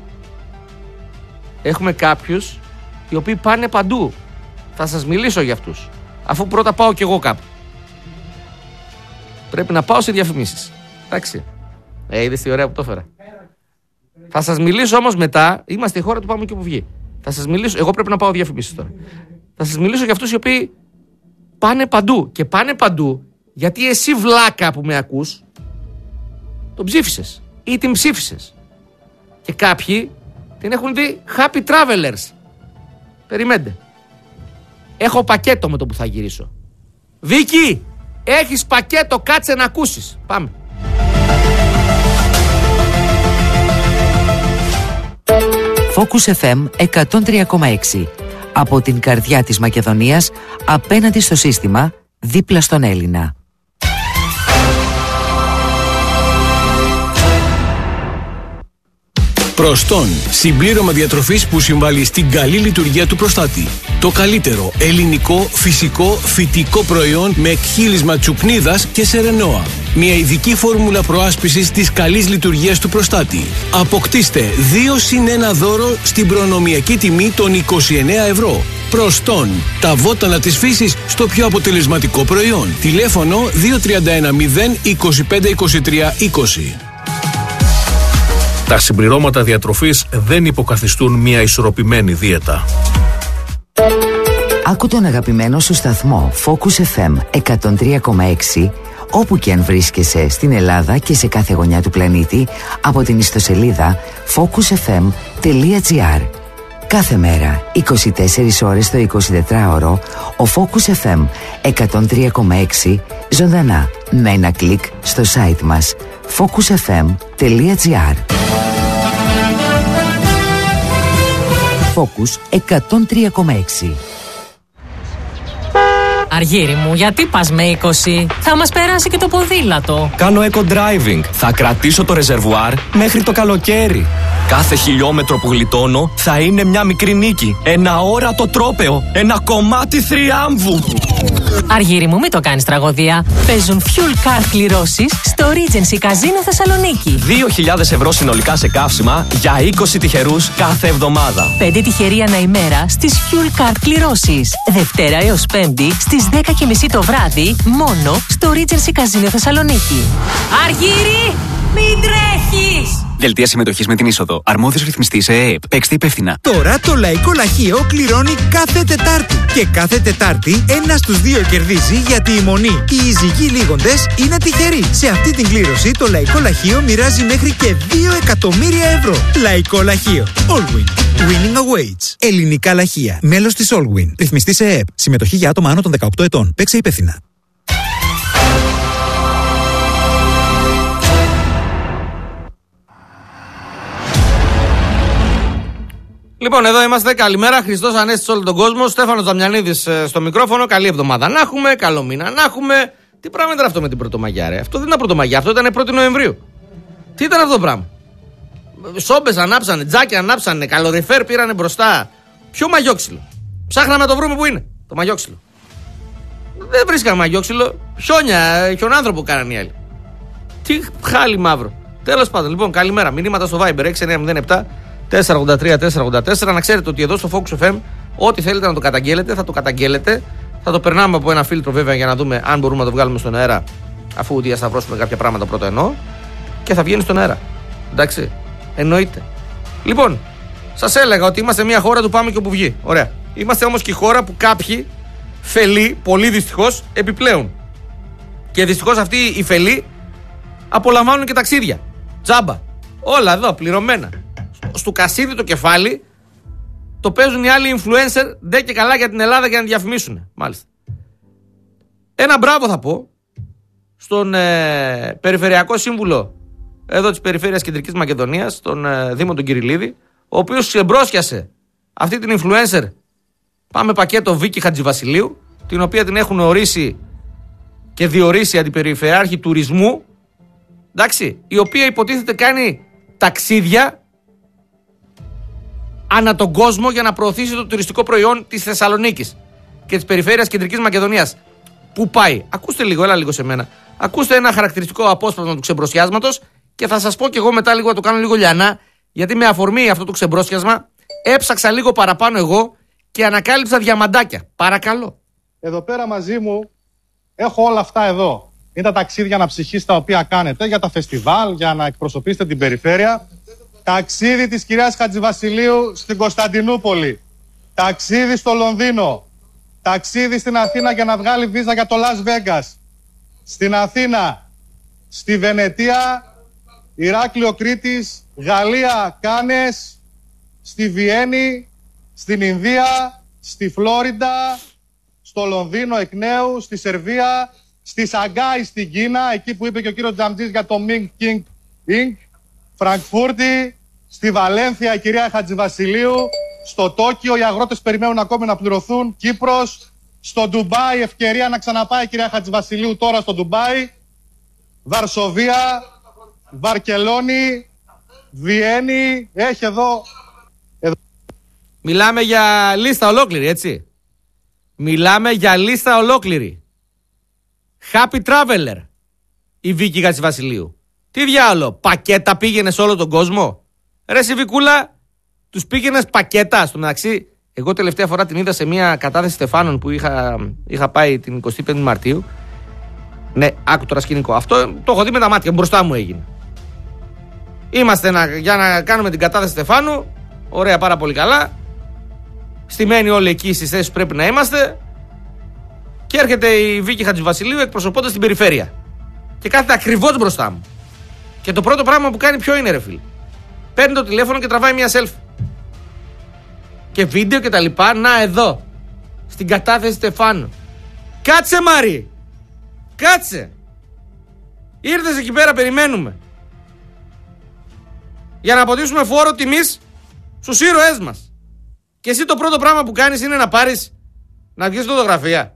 Έχουμε κάποιους οι οποίοι πάνε παντού. Θα σας μιλήσω για αυτούς, αφού πρώτα πάω κι εγώ κάπου. Πρέπει να πάω σε διαφημίσεις. Εντάξει. Ε, είδες τι ωραία που το έφερα. Θα σας μιλήσω όμως μετά. Είμαστε η χώρα του πάμε και όπου βγει. Θα σας μιλήσω. Εγώ πρέπει να πάω διαφημίσεις τώρα. Θα σας μιλήσω για αυτούς οι οποίοι πάνε παντού. Και πάνε παντού γιατί εσύ, βλάκα που με ακούς, τον ψήφισες ή την ψήφισες. Και κάποιοι την έχουν δει happy travelers. Περιμένετε. Έχω πακέτο με το που θα γυρίσω. Βίκυ, έχεις πακέτο, κάτσε να ακούσεις. Πάμε. Focus εφ εμ εκατόν τρία κόμμα έξι. Από την καρδιά της Μακεδονίας, απέναντι στο σύστημα, Δίπλα στον Έλληνα. Προστόν, συμπλήρωμα διατροφής που συμβάλλει στην καλή λειτουργία του προστάτη. Το καλύτερο ελληνικό, φυσικό, φυτικό προϊόν με εκχύλισμα τσουπνίδας και σερενόα. Μια ειδική φόρμουλα προάσπισης της καλής λειτουργίας του προστάτη. Αποκτήστε δύο συν ένα δώρο στην προνομιακή τιμή των είκοσι εννέα ευρώ. Προστόν, τα βότανα της φύσης στο πιο αποτελεσματικό προϊόν. Τηλέφωνο δύο τρία ένα μηδέν είκοσι πέντε είκοσι τρία είκοσι. Τα συμπληρώματα διατροφής δεν υποκαθιστούν μια ισορροπημένη δίαιτα. Άκου τον αγαπημένο σου σταθμό Focus εφ εμ εκατόν τρία κόμμα έξι όπου και αν βρίσκεσαι στην Ελλάδα και σε κάθε γωνιά του πλανήτη από την ιστοσελίδα focus f m τελεία g r. Κάθε μέρα, είκοσι τέσσερις ώρες το εικοσιτετράωρο, ο Focus εφ εμ εκατόν τρία κόμμα έξι ζωντανά με ένα κλικ στο site μας focus f m τελεία g r. Focus εκατόν τρία κόμμα έξι. Αργύρι μου, γιατί πας με είκοσι? Θα μας περάσει και το ποδήλατο. Κάνω eco-driving. Θα κρατήσω το ρεζερβουάρ μέχρι το καλοκαίρι. Κάθε χιλιόμετρο που γλιτώνω θα είναι μια μικρή νίκη. Ένα όρατο τρόπαιο. Ένα κομμάτι θριάμβου. Αργύρι μου, μην το κάνεις τραγωδία. Παίζουν fuel card κληρώσεις στο Regency Casino Θεσσαλονίκη. δύο χιλιάδες ευρώ συνολικά σε καύσιμα για είκοσι τυχερούς κάθε εβδομάδα. πέντε τυχεροί ανά ημέρα στις fuel card κληρώσεις. Δευτέρα έως Πέμπτη στις δέκα και μισή το βράδυ μόνο στο Regency Casino Θεσσαλονίκη. Αργύρι, μην τρέχεις! Δελτία συμμετοχής με την είσοδο. Αρμόδιος ρυθμιστής ΕΕΠ. Παίξτε υπεύθυνα. Τώρα το Λαϊκό Λαχείο κληρώνει κάθε Τετάρτη. Και κάθε Τετάρτη ένα στους δύο κερδίζει γιατί η μονή, οι εισηγοί λίγοντες είναι τυχεροί. Σε αυτή την κλήρωση το Λαϊκό Λαχείο μοιράζει μέχρι και δύο εκατομμύρια ευρώ. Λαϊκό Λαχείο. Allwin. Winning awaits. Ελληνικά λαχεία. Μέλος της Allwin. Ρυθμιστής ΕΕΠ. Συμμετοχή για άτομα άνω των δεκαοκτώ ετών. Παίξε υπεύθυνα. Λοιπόν, εδώ είμαστε. Καλημέρα. Χριστός Ανέστη σε όλο τον κόσμο. Στέφανος Δαμιανίδης στο μικρόφωνο. Καλή εβδομάδα να έχουμε. Καλό μήνα να έχουμε. Τι πράγμα ήταν αυτό με την Πρωτομαγιά, ρε? Αυτό δεν ήταν Πρωτομαγιά. Αυτό ήταν πρώτη Νοεμβρίου. Τι ήταν αυτό το πράγμα? Σόμπες ανάψανε, τζάκια ανάψανε, καλοριφέρ πήρανε μπροστά. Ποιο μαγιόξυλο? Ψάχναμε να το βρούμε που είναι το μαγιόξυλο. Δεν βρίσκαμε μαγιόξυλο. Χιόνια, χιονάνθρωπο κάνανε οι άλλοι. Τι χάλι μαύρο. Τέλος πάντων, λοιπόν, καλημέρα. Μηνύματα στο Viber έξι εννιά μηδέν επτά τέσσερα ογδόντα τρία τέσσερα ογδόντα τέσσερα. Να ξέρετε ότι εδώ στο Focus εφ εμ, ό,τι θέλετε να το καταγγέλλετε, θα το καταγγέλλετε. Θα το περνάμε από ένα φίλτρο βέβαια για να δούμε αν μπορούμε να το βγάλουμε στον αέρα, αφού διασταυρώσουμε κάποια πράγματα πρώτα εννοώ. Και θα βγαίνει στον αέρα. Εντάξει. Εννοείται. Λοιπόν, σας έλεγα ότι είμαστε μια χώρα του πάμε και όπου βγει. Ωραία. Είμαστε όμως και η χώρα που κάποιοι φελοί, πολύ δυστυχώς, επιπλέον. Και δυστυχώς αυτοί οι φελοί απολαμβάνουν και ταξίδια. Τζάμπα. Όλα εδώ, πληρωμένα. Στο κασίδι το κεφάλι το παίζουν οι άλλοι influencer, ντε και καλά για την Ελλάδα για να διαφημίσουν. Μάλιστα. Ένα μπράβο θα πω στον ε, Περιφερειακό Σύμβουλο εδώ της Περιφέρειας Κεντρικής Μακεδονίας, τον ε, Δήμο τον Κυρίλιδη, ο οποίος ξεμπρόσκιασε αυτή την influencer. Πάμε πακέτο Βίκη Χατζηβασιλείου, την οποία την έχουν ορίσει και διορίσει αντιπεριφερειάρχη τουρισμού, εντάξει, η οποία υποτίθεται κάνει ταξίδια ανά τον κόσμο για να προωθήσει το τουριστικό προϊόν της Θεσσαλονίκης και της Περιφέρειας Κεντρικής Μακεδονίας. Πού πάει? Ακούστε λίγο, έλα λίγο σε μένα. Ακούστε ένα χαρακτηριστικό απόσπασμα του ξεμπροσιάσματος και θα σας πω και εγώ μετά λίγο να το κάνω λίγο λιανά, γιατί με αφορμή αυτό το ξεμπρόσιασμα έψαξα λίγο παραπάνω εγώ και ανακάλυψα διαμαντάκια. Παρακαλώ. Εδώ πέρα μαζί μου έχω όλα αυτά εδώ. Είναι τα ταξίδια αναψυχής τα οποία κάνετε για τα φεστιβάλ, για να εκπροσωπήσετε την περιφέρεια. Ταξίδι της κυρίας Χατζηβασιλείου στην Κωνσταντινούπολη. Ταξίδι στο Λονδίνο. Ταξίδι στην Αθήνα για να βγάλει βίζα για το Las Vegas. Στην Αθήνα, στη Βενετία, Ηράκλειο Κρήτης, Γαλλία Κάνες, στη Βιέννη, στην Ινδία, στη Φλόριντα, στο Λονδίνο εκ νέου, στη Σερβία, στη Σαγκάη στην Κίνα, εκεί που είπε και ο κύριος Τζαμτζής για το Ming King Inc. Φραγκφούρτη, στη Βαλένθια η κυρία Χατζηβασιλείου, στο Τόκιο οι αγρότες περιμένουν ακόμη να πληρωθούν, Κύπρος, Στο Ντουμπάι, ευκαιρία να ξαναπάει η κυρία Χατζηβασιλείου τώρα στο Ντουμπάι. Βαρσοβία, Βαρκελόνη, Βιέννη, έχει εδώ... εδώ. Μιλάμε για λίστα ολόκληρη, έτσι. Μιλάμε για λίστα ολόκληρη. Happy Traveler η Βίκη Χατζηβασιλείου. Τι διάολο, πακέτα πήγαινε σε όλο τον κόσμο? Ρε εσύ Βικούλα, τους πήγαινες πακέτα? Στο μεταξύ, εγώ τελευταία φορά την είδα σε μια κατάθεση Στεφάνων που είχα, είχα πάει την εικοστή πέμπτη Μαρτίου. Ναι, άκου τώρα σκηνικό. Αυτό το έχω δει με τα μάτια, μπροστά μου έγινε. Είμαστε να, για να κάνουμε την κατάθεση Στεφάνου. Ωραία, πάρα πολύ καλά. Στημένοι όλοι εκεί στις θέσεις που πρέπει να είμαστε. Και έρχεται η Βίκη Χατζηβασιλείου εκπροσωπώντας την περιφέρεια. Και κάθεται ακριβώς μπροστά μου. Και το πρώτο πράγμα που κάνει ποιο είναι, ρε φίλε? Παίρνει το τηλέφωνο και τραβάει μια selfie. Και βίντεο και τα λοιπά. Να εδώ, στην κατάθεση Στεφάνου. Κάτσε Μάρι, κάτσε. Ήρθες εκεί πέρα, περιμένουμε. Για να αποτίσουμε φόρο τιμής στους ήρωές μας. Και εσύ το πρώτο πράγμα που κάνεις είναι να πάρεις, να βγεις φωτογραφία.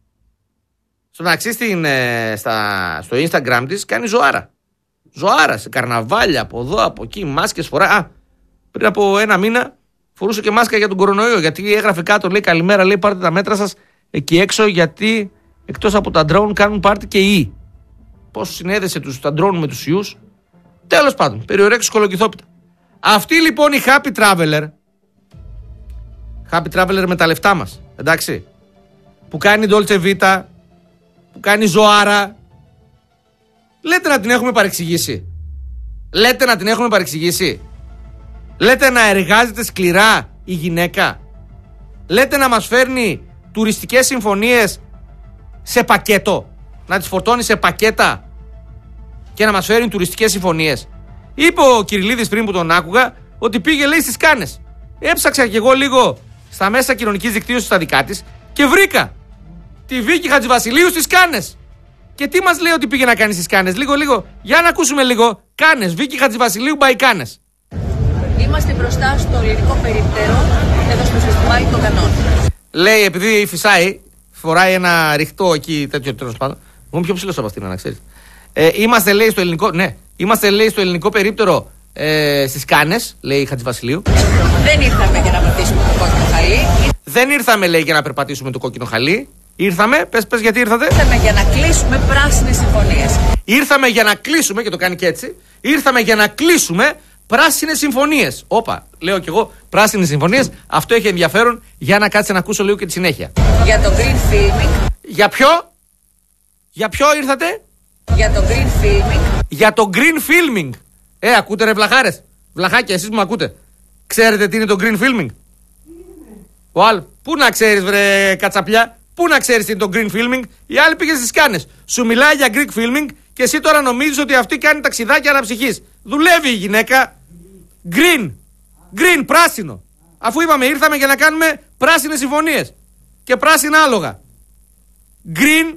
Στο μεταξύ στην, ε, στα, στο Instagram της κάνει ζωάρα. Ζωάρα σε καρναβάλια από εδώ, από εκεί, μάσκες φορά. Α, πριν από ένα μήνα φορούσε και μάσκα για τον κορονοϊό. Γιατί έγραφε κάτω, λέει καλημέρα, λέει πάρτε τα μέτρα σας εκεί έξω. Γιατί εκτός από τα drone κάνουν πάρτι και οι ιοί. Πώς συνέδεσε τους, τα drone με τους ιούς. Τέλος πάντων, περιορέξεις κολοκυθόπιτα. Αυτή λοιπόν η Happy Traveler, Happy Traveler με τα λεφτά μας, εντάξει, που κάνει Dolce Vita, που κάνει ζωάρα. Λέτε να την έχουμε παρεξηγήσει? Λέτε να την έχουμε παρεξηγήσει? Λέτε να εργάζεται σκληρά η γυναίκα? Λέτε να μας φέρνει τουριστικές συμφωνίες σε πακέτο? Να τις φορτώνει σε πακέτα και να μας φέρει τουριστικές συμφωνίες? Είπε ο Κυριλίδης πριν που τον άκουγα ότι πήγε, λέει, στις Κάνες. Έψαξα κι εγώ λίγο στα μέσα κοινωνικής δικτύωσης στα δικά της και βρήκα τη Βίκη Χατζηβασιλείου στις Κάνες. Και τι μας λέει ότι πήγε να κάνει στις Κάνες? Λίγο, λίγο. Για να ακούσουμε λίγο. Κάνες, Βίκη Χατζηβασιλείου by Κάνες. Είμαστε μπροστά στο ελληνικό περίπτερο, εδώ στο φεστιβάλ των Κανών. Λέει, επειδή φυσάει, φοράει ένα ρηχτό εκεί, τέτοιο τέλος πάντων. Εγώ είμαι πιο ψηλός από αυτήν, να ξέρεις. Ε, είμαστε, λέει, στο ελληνικό, ναι, είμαστε, λέει, στο ελληνικό περίπτερο ε, στις Κάνες, λέει η Χατζηβασιλείου. Δεν ήρθαμε για να περπατήσουμε το κόκκινο χαλί. Δεν ήρθαμε, λέει, για να περπατήσουμε το κόκκινο χαλί. Ήρθαμε, πες, πες γιατί ήρθατε. Ήρθαμε για να κλείσουμε πράσινες συμφωνίες. Ήρθαμε για να κλείσουμε, και το κάνει και έτσι. Ήρθαμε για να κλείσουμε πράσινες συμφωνίες. Όπα, λέω κι εγώ, πράσινες συμφωνίες. Αυτό έχει ενδιαφέρον, για να κάτσε να ακούσω λίγο και τη συνέχεια. Για το green filming. Για ποιο? Για ποιο ήρθατε? Για το green filming. Για το green filming. Ε, ακούτε ρε βλαχάρες? Βλαχάκια, εσείς που με ακούτε. Ξέρετε τι είναι το green filming? Ο άλλος, πού να ξέρεις βρε κατσαπλιά? Πού να ξέρεις τι είναι το green filming? Η άλλη πήγε στις Κάνες. Σου μιλάει για Greek filming και εσύ τώρα νομίζεις ότι αυτή κάνει ταξιδάκια αναψυχής. Δουλεύει η γυναίκα. Green. Green, πράσινο. Αφού είπαμε ήρθαμε για να κάνουμε πράσινες συμφωνίες και πράσινα άλογα. Green.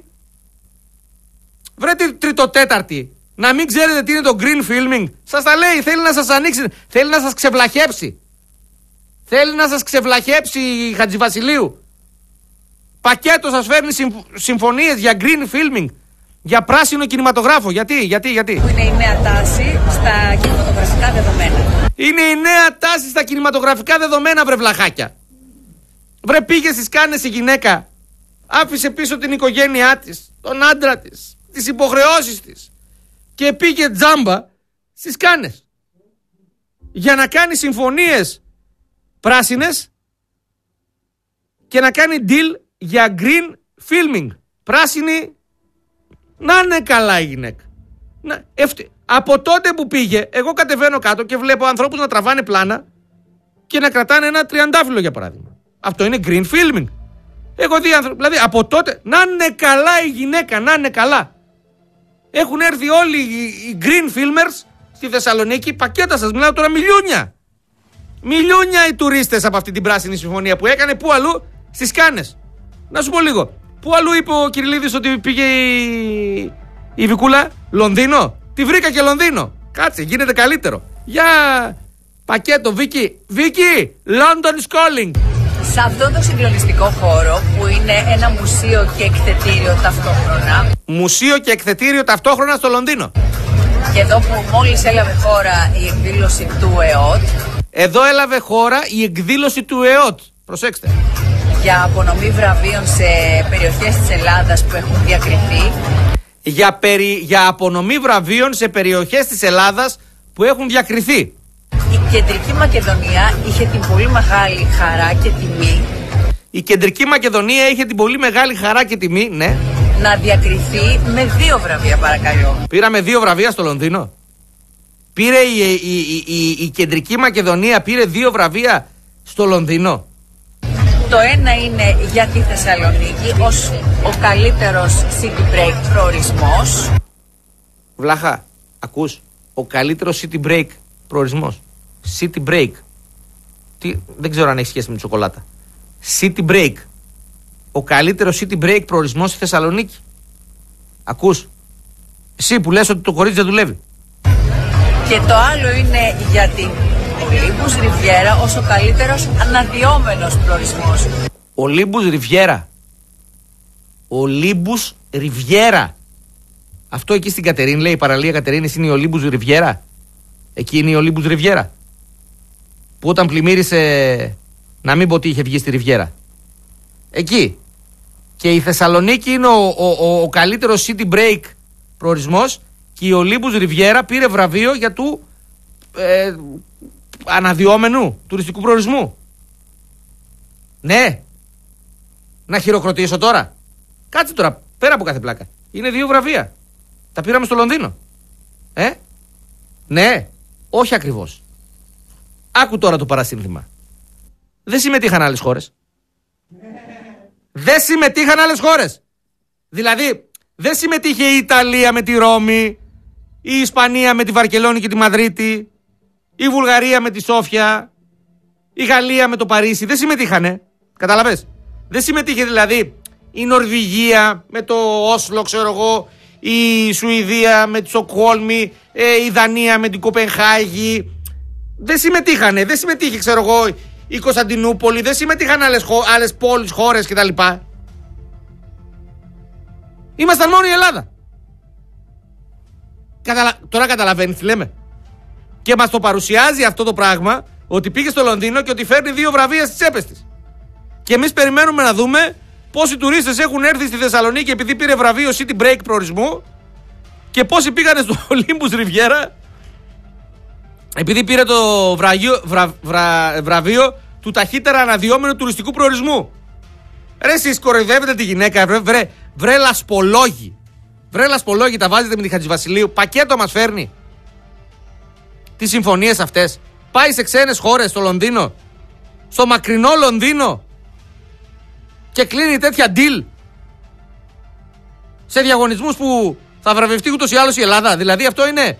Βρε τη τριτοτέταρτη. Να μην ξέρετε τι είναι το green filming. Σας τα λέει, θέλει να σας ανοίξει, θέλει να σας ξεβλαχέψει. Θέλει να σας ξεβλαχέψει η Χατζηβασιλείου. Πακέτο σας φέρνει συμφωνίες για green filming, για πράσινο κινηματογράφο. Γιατί, γιατί, γιατί? Που είναι η νέα τάση στα κινηματογραφικά δεδομένα. Είναι η νέα τάση στα κινηματογραφικά δεδομένα, βρε βλαχάκια. Βρε πήγε στις Κάνες η γυναίκα. Άφησε πίσω την οικογένειά της, τον άντρα της, τις υποχρεώσεις της. Και πήγε τζάμπα στις Κάνες. Για να κάνει συμφωνίες πράσινες και να κάνει deal για green filming. Πράσινη. Να είναι καλά η γυναίκα. Να, εύτε... Από τότε που πήγε, εγώ κατεβαίνω κάτω και βλέπω ανθρώπους να τραβάνε πλάνα και να κρατάνε ένα τριαντάφυλλο για παράδειγμα. Αυτό είναι green filming. Έχω δει άνθρωπους. Δηλαδή από τότε να είναι καλά η γυναίκα, να είναι καλά. Έχουν έρθει όλοι οι green filmers στη Θεσσαλονίκη. Πακέτα σας μιλάω τώρα, μιλιούνια. Μιλιούνια οι τουρίστες από αυτή την πράσινη συμφωνία που έκανε. Πού αλλού? Στις Κάνες. Να σου πω λίγο. Πού αλλού είπε ο Κυριλίδης ότι πήγε η, η Βικούλα? Λονδίνο. Τη βρήκα και Λονδίνο. Κάτσε, γίνεται καλύτερο. Για πακέτο, Βίκη. Βίκη, London is calling. Σε αυτό το συγκλονιστικό χώρο που είναι ένα μουσείο και εκθετήριο ταυτόχρονα. Μουσείο και εκθετήριο ταυτόχρονα στο Λονδίνο. Και εδώ που μόλις έλαβε χώρα η εκδήλωση του ΕΟΤ. Εδώ έλαβε χώρα η εκδήλωση του ΕΟΤ. Προσέξτε. Για απονομή βραβείων σε περιοχές της Ελλάδας που έχουν διακριθεί. Για, περι... για απονομή βραβείων σε περιοχές της Ελλάδας που έχουν διακριθεί. Η Κεντρική Μακεδονία είχε την πολύ μεγάλη χαρά και τιμή. Η Κεντρική Μακεδονία είχε την πολύ μεγάλη χαρά και τιμή, ναι. Να διακριθεί με δύο βραβεία, παρακαλώ. Πήραμε δύο βραβεία στο Λονδίνο. Πήρε η, η, η, η, η Κεντρική Μακεδονία πήρε δύο βραβεία στο Λονδίνο. Το ένα είναι για τη Θεσσαλονίκη ως ο καλύτερος city break προορισμός. Βλάχα, ακούς, ο καλύτερος city break προορισμός. City break. Τι, δεν ξέρω αν έχει σχέση με τη σοκολάτα. City break. Ο καλύτερος city break προορισμός στη Θεσσαλονίκη. Ακούς, εσύ που λες ότι το κορίτσι δεν δουλεύει. Και το άλλο είναι για την Ολύμπους Ριβιέρα ως ο καλύτερος αναδυόμενος προορισμός. Ολύμπους Ριβιέρα. Ολύμπους Ριβιέρα. Αυτό εκεί στην Κατερίνη, λέει η παραλία Κατερίνης, είναι η Ολύμπους Ριβιέρα. Εκεί είναι η Ολύμπους Ριβιέρα. Που όταν πλημμύρισε, να μην πω ότι είχε βγει στη Ριβιέρα. Εκεί. Και η Θεσσαλονίκη είναι ο, ο, ο, ο καλύτερος city break προορισμός και η Ολύμπους Ριβιέρα πήρε βραβείο για του ε, αναδυόμενου τουριστικού προορισμού. Ναι. Να χειροκροτήσω τώρα. Κάτσε τώρα, πέρα από κάθε πλάκα. Είναι δύο βραβεία. Τα πήραμε στο Λονδίνο. Ε. Ναι. Όχι ακριβώς. Άκου τώρα το παρασύνθημα. Δεν συμμετείχαν άλλες χώρες. Δεν συμμετείχαν άλλες χώρες. Δηλαδή, δεν συμμετείχε η Ιταλία με τη Ρώμη, η Ισπανία με τη Βαρκελόνη και τη Μαδρίτη, η Βουλγαρία με τη Σόφια, η Γαλλία με το Παρίσι. Δεν συμμετείχανε. Καταλαβες. Δεν συμμετείχε δηλαδή η Νορβηγία με το Όσλο, ξέρω εγώ, η Σουηδία με τη Στοκχόλμη, ε, η Δανία με την Κοπενχάγη. Δεν συμμετείχανε. Δεν συμμετείχε, ξέρω εγώ, η Κωνσταντινούπολη. Δεν συμμετείχαν άλλες, χω... άλλες πόλεις, χώρες κτλ. Ήμασταν μόνο η Ελλάδα. Καταλα... Τώρα καταλαβαίνεις τι λέμε. Και μας το παρουσιάζει αυτό το πράγμα, ότι πήγε στο Λονδίνο και ότι φέρνει δύο βραβεία στις τσέπες της. Και εμείς περιμένουμε να δούμε πόσοι τουρίστες έχουν έρθει στη Θεσσαλονίκη επειδή πήρε βραβείο city break προορισμού και πόσοι πήγανε στο Olympus Riviera επειδή πήρε το βραγείο, βρα, βρα, βραβείο του ταχύτερα αναδυόμενου τουριστικού προορισμού. Ρε εσείς κοροϊδεύετε τη γυναίκα, βρε, βρε, βρε λασπολόγοι. Βρε λασπολόγοι, τα βάζετε με τη Χατζηβασιλείου. Πακέτο μας φέρνει τις συμφωνίες αυτές. Πάει σε ξένες χώρες, στο Λονδίνο, στο μακρινό Λονδίνο, και κλείνει τέτοια deal σε διαγωνισμούς που θα βραβευτεί ούτως ή άλλως η Ελλάδα. Δηλαδή αυτό είναι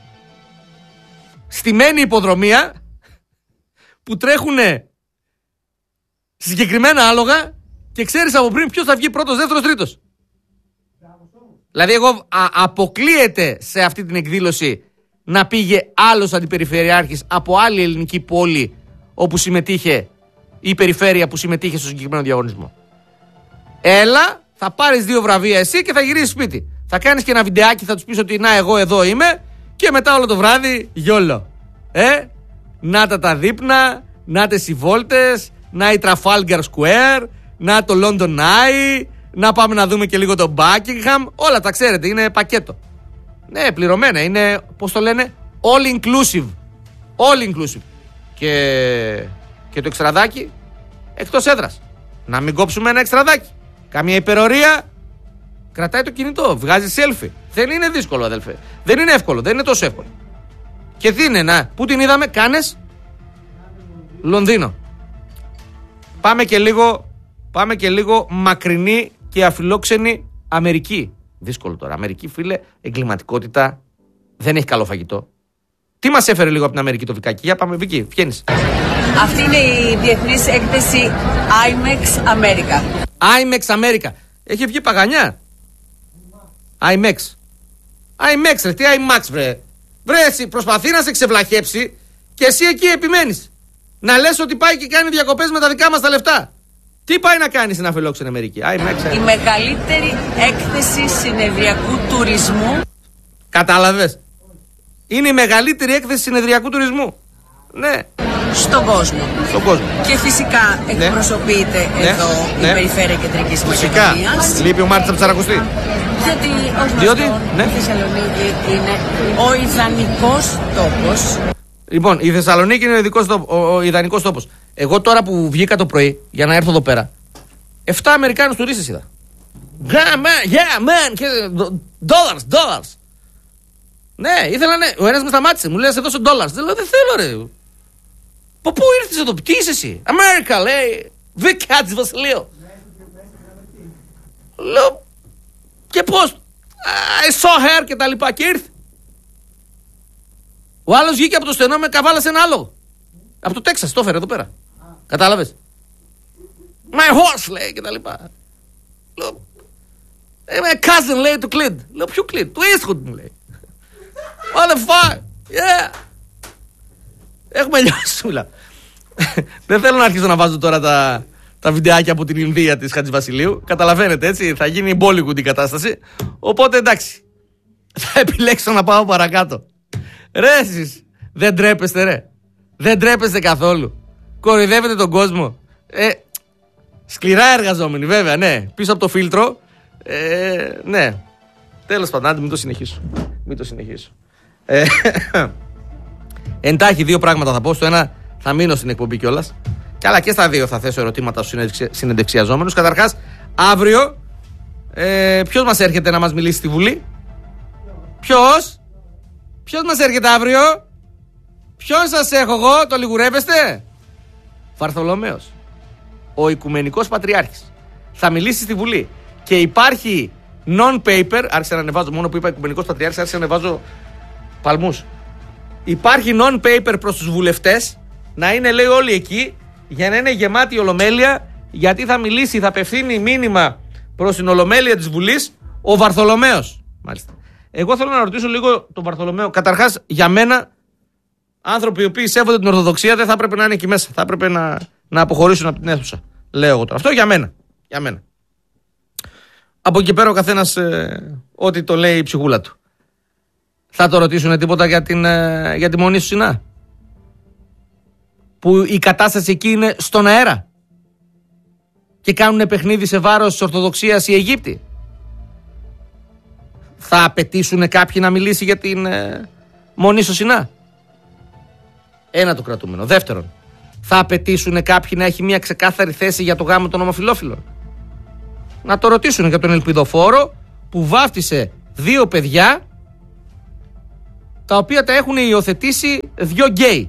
στημένη υποδρομία που τρέχουν συγκεκριμένα άλογα και ξέρεις από πριν ποιος θα βγει πρώτος, δεύτερος, τρίτος. Δηλαδή εγώ α, αποκλείεται σε αυτή την εκδήλωση να πήγε άλλος αντιπεριφερειάρχης από άλλη ελληνική πόλη όπου συμμετείχε η περιφέρεια που συμμετείχε στο συγκεκριμένο διαγωνισμό. Έλα, θα πάρεις δύο βραβεία εσύ και θα γυρίσεις σπίτι. Θα κάνεις και ένα βιντεάκι, θα τους πεις ότι να εγώ εδώ είμαι και μετά όλο το βράδυ γιόλο. Ε, να τα τα δείπνα, να τες οι βόλτες, να η Trafalgar Square, να το London Eye, να πάμε να δούμε και λίγο το Buckingham. Όλα τα ξέρετε, είναι πακέτο. Ναι, πληρωμένα, είναι, πώς το λένε, all inclusive. All inclusive. Και, και το εξτραδάκι εκτός έδρας. Να μην κόψουμε ένα εξτραδάκι. Καμία υπερορία. Κρατάει το κινητό, βγάζει selfie. Δεν είναι δύσκολο, αδελφέ. Δεν είναι εύκολο, δεν είναι τόσο εύκολο. Και τι είναι, να, πού την είδαμε, Κάνες, Λονδίνο. Πάμε και λίγο, πάμε και λίγο μακρινή και αφιλόξενη Αμερική. Δύσκολο τώρα. Αμερική, φίλε, εγκληματικότητα, δεν έχει καλό φαγητό. Τι μας έφερε λίγο από την Αμερική το Βικάκι? Για πάμε, Βική, βγαίνεις. Αυτή είναι η διεθνής έκθεση IMAX America. IMAX America. Έχει βγει παγανιά. IMAX. IMAX, ρε, τι IMAX, βρε. Βρε, εσύ προσπαθεί να σε ξεβλαχέψει και εσύ εκεί επιμένεις. Να λες ότι πάει και κάνει διακοπές με τα δικά μας τα λεφτά. Τι πάει να κάνει στην αφιλόξενη Αμερική? Η μεγαλύτερη έκθεση συνεδριακού τουρισμού. Κατάλαβες? Είναι η μεγαλύτερη έκθεση συνεδριακού τουρισμού. Ναι. Στον κόσμο. Στον κόσμο. Και φυσικά εκπροσωπείται ναι. εδώ ναι. η ναι. περιφέρεια Κεντρικής Μακεδονίας. Φυσικά. Λείπει ο Μάρτης από Ψαρακοστή. Γιατί ως γνωστόν ναι. η Θεσσαλονίκη είναι ο ιδανικός τόπος. Λοιπόν, η Θεσσαλονίκη είναι ο, ειδικός, ο, ο ιδανικός τόπος. Εγώ τώρα που βγήκα το πρωί για να έρθω εδώ πέρα, εφτά Αμερικάνους τουρίστες είδα. Yeah man, yeah man, dollars, dollars. Ναι, ήθελα ναι. Ο ένας με σταμάτησε, μου λέει να σε δώσω dollars. Δεν λέω, δεν θέλω ρε. Από πού ήρθες εδώ, τι είσαι εσύ? Αμέρικα, λέει. Βικ Χατζηβασιλείου. Λέω, και πώς? I saw her και τα λοιπά και ήρθε. Ο άλλος βγήκε από το στενό με καβάλασε ένα άλογο. Από το Τέξας, το έφερε εδώ πέρα. Κατάλαβες? My horse, λέει και τα λοιπά. Λέω, my cousin, λέει, του Κλίντ. Λέω, ποιο Κλίντ? Του Eastwood, μου λέει. What the fuck? Yeah. Έχουμε λιώσει, μιλά. Δεν θέλω να αρχίσω να βάζω τώρα τα, τα βιντεάκια από την Ινδία της Χατζηβασιλείου. Καταλαβαίνετε, έτσι, θα γίνει Bollywood η κατάσταση. Οπότε εντάξει, θα επιλέξω να πάω παρακάτω. Ρε εσείς, δεν τρέπεστε ρε? Δεν τρέπεστε καθόλου? Κοροϊδεύετε τον κόσμο. Ε, σκληρά εργαζόμενοι βέβαια, ναι. Πίσω από το φίλτρο. Ε, ναι. Τέλος πάντων, άντε μην το συνεχίσω. Μην το συνεχίσω. Ε, εντάχει δύο πράγματα θα πω. Στο ένα θα μείνω στην εκπομπή κιόλας. Και αλλά και στα δύο θα θέσω ερωτήματα στους συνεντευξιαζόμενους. Καταρχάς, αύριο ε, ποιος μας έρχεται να μας μιλήσει στη Βουλή? Ποιος? Ποιος μας έρχεται αύριο? Ποιον σας έχω εγώ? Το λιγουρεύεστε? Βαρθολομαίος, ο Οικουμενικός Πατριάρχης, θα μιλήσει στη Βουλή. Και υπάρχει non-paper. Άρχισα να ανεβάζω, μόνο που είπα Οικουμενικός Πατριάρχης, άρχισα να ανεβάζω παλμούς. Υπάρχει non-paper προς τους βουλευτές να είναι, λέει, όλοι εκεί, για να είναι γεμάτη η Ολομέλεια, γιατί θα μιλήσει, θα απευθύνει μήνυμα προς την Ολομέλεια της Βουλής ο Βαρθολομαίος. Μάλιστα. Εγώ θέλω να ρωτήσω λίγο τον Βαρθολομαίο. Καταρχάς, για μένα, άνθρωποι οι οποίοι σέβονται την Ορθοδοξία δεν θα έπρεπε να είναι εκεί μέσα. Θα έπρεπε να, να αποχωρήσουν από την αίθουσα. Λέω εγώ τώρα. Αυτό για μένα. Για μένα. Από εκεί πέρα ο καθένας ε, ό,τι το λέει η ψυχούλα του. Θα το ρωτήσουν τίποτα για, την, ε, για τη Μονή στο Σινά? Που η κατάσταση εκεί είναι στον αέρα. Και κάνουν παιχνίδι σε βάρος της Ορθοδοξίας οι Αιγύπτιοι. Θα απαιτήσουν κάποιοι να μιλήσει για την ε, Μονή στο Σινά? Ένα το κρατούμενο. Δεύτερον, θα απαιτήσουν κάποιοι να έχει μια ξεκάθαρη θέση για το γάμο των ομοφυλόφιλων? Να το ρωτήσουν για τον ελπιδοφόρο που βάφτισε δύο παιδιά τα οποία τα έχουν υιοθετήσει δύο γκέι.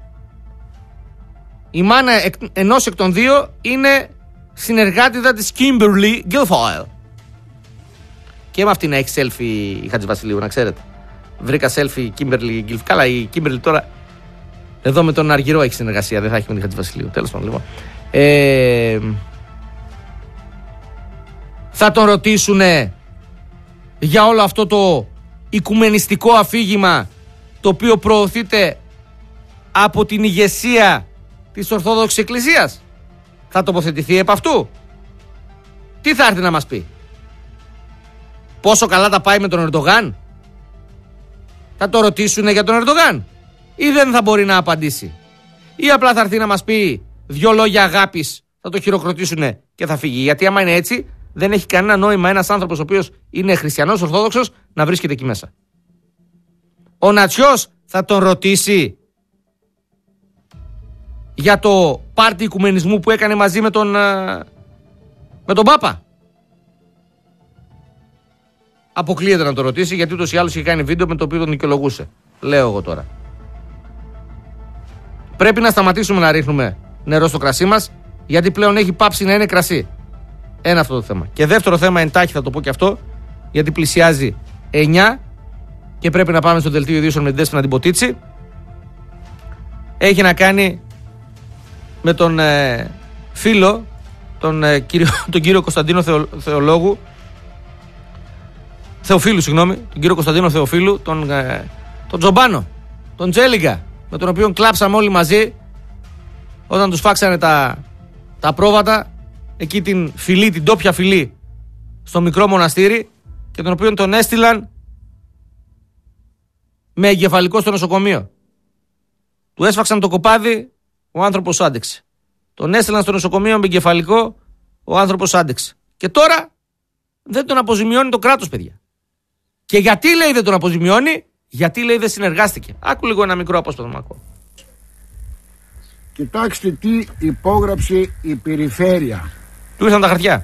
Η μάνα εκ, ενός εκ των δύο είναι συνεργάτηδα της Kimberly Guilfoyle. Και με αυτή να έχει selfie η Χατζηβασιλείου, να ξέρετε. Βρήκα selfie Kimberly Guilfoyle. Καλά, η Kimberly τώρα εδώ με τον Αργυρό έχει συνεργασία, δεν θα έχει με τη Χατζηβασιλείου. Τέλος πάντων, λοιπόν. Ε, θα τον ρωτήσουνε για όλο αυτό το οικουμενιστικό αφήγημα το οποίο προωθείται από την ηγεσία της Ορθόδοξης Εκκλησίας? Θα τοποθετηθεί επ' αυτού? Τι θα έρθει να μας πει? Πόσο καλά τα πάει με τον Ερντογάν? Θα το ρωτήσουνε για τον Ερντογάν ή δεν θα μπορεί να απαντήσει? Ή απλά θα έρθει να μας πει δυο λόγια αγάπης, θα το χειροκροτήσουνε και θα φύγει? Γιατί άμα είναι έτσι, δεν έχει κανένα νόημα ένας άνθρωπος ο οποίος είναι χριστιανός Ορθόδοξος να βρίσκεται εκεί μέσα. Ο Νατσιός θα τον ρωτήσει για το πάρτι οικουμενισμού που έκανε μαζί με τον, με τον Πάπα? Αποκλείεται να το ρωτήσει, γιατί ούτως ή άλλως είχε κάνει βίντεο με το οποίο τον δικαιολογούσε. Λέω εγώ τώρα. Πρέπει να σταματήσουμε να ρίχνουμε νερό στο κρασί μας, γιατί πλέον έχει πάψει να είναι κρασί. Ένα αυτό το θέμα. Και δεύτερο θέμα, εντάχει θα το πω και αυτό, γιατί πλησιάζει εννιά και πρέπει να πάμε στο δελτίο ειδήσεων με την Δέσποινα την Ποτίτσι. Έχει να κάνει με τον ε, φίλο, τον, ε, κύριο, τον κύριο Κωνσταντίνο Θεο, Θεολόγου, Θεοφίλου, συγγνώμη, τον κύριο Κωνσταντίνο Θεοφίλου, τον, ε, τον Τζομπάνο, τον Τζέλιγκα, με τον οποίο κλάψαμε όλοι μαζί όταν τους φάξανε τα, τα πρόβατα, εκεί την φυλή, την τόπια φυλή, στο μικρό μοναστήρι, και τον οποίο τον έστειλαν με εγκεφαλικό στο νοσοκομείο. Του έσφαξαν το κοπάδι, ο άνθρωπος άντεξε. Τον έστειλαν στο νοσοκομείο με εγκεφαλικό, ο άνθρωπος άντεξε. Και τώρα δεν τον αποζημιώνει το κράτος, παιδιά. Και γιατί, λέει, δεν τον αποζημιώνει? Γιατί, λέει, δεν συνεργάστηκε. Άκου λίγο ένα μικρό απόσπασμα. Κοιτάξτε τι υπόγραψε η περιφέρεια. Του ήρθαν τα χαρτιά.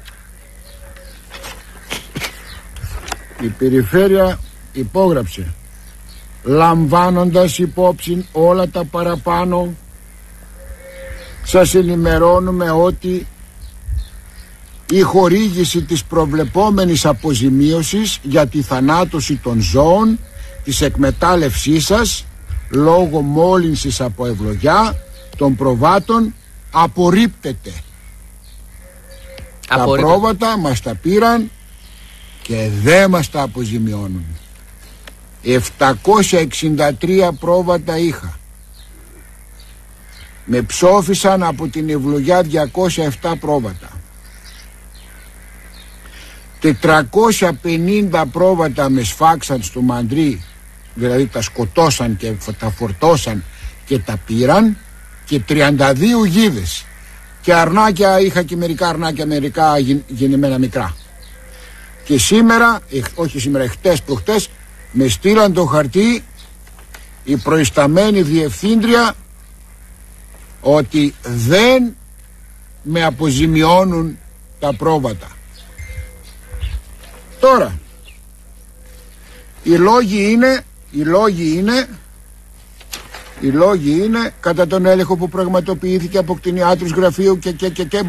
Η περιφέρεια υπόγραψε, λαμβάνοντας υπόψη όλα τα παραπάνω, σας ενημερώνουμε ότι η χορήγηση της προβλεπόμενης αποζημίωσης για τη θανάτωση των ζώων της εκμετάλλευσής σας λόγω μόλυνσης από ευλογιά των προβάτων απορρίπτεται. Τα πρόβατα μας τα πήραν και δεν μας τα αποζημιώνουν. επτακόσια εξήντα τρία πρόβατα είχα. Με ψόφισαν από την ευλογιά διακόσια επτά πρόβατα. τετρακόσια πενήντα πρόβατα με σφάξαν στο Μαντρί, δηλαδή τα σκοτώσαν και τα φορτώσαν και τα πήραν, και τριάντα δύο γίδες. Και αρνάκια, είχα και μερικά αρνάκια, μερικά γεννημένα μικρά. Και σήμερα, όχι σήμερα, χτες προχτές, με στείλαν το χαρτί η προϊσταμένη διευθύντρια ότι δεν με αποζημιώνουν τα πρόβατα. Τώρα, οι λόγοι είναι, οι λόγοι είναι, οι λόγοι είναι κατά τον έλεγχο που πραγματοποιήθηκε από κτηνιάτρους γραφείου και και και και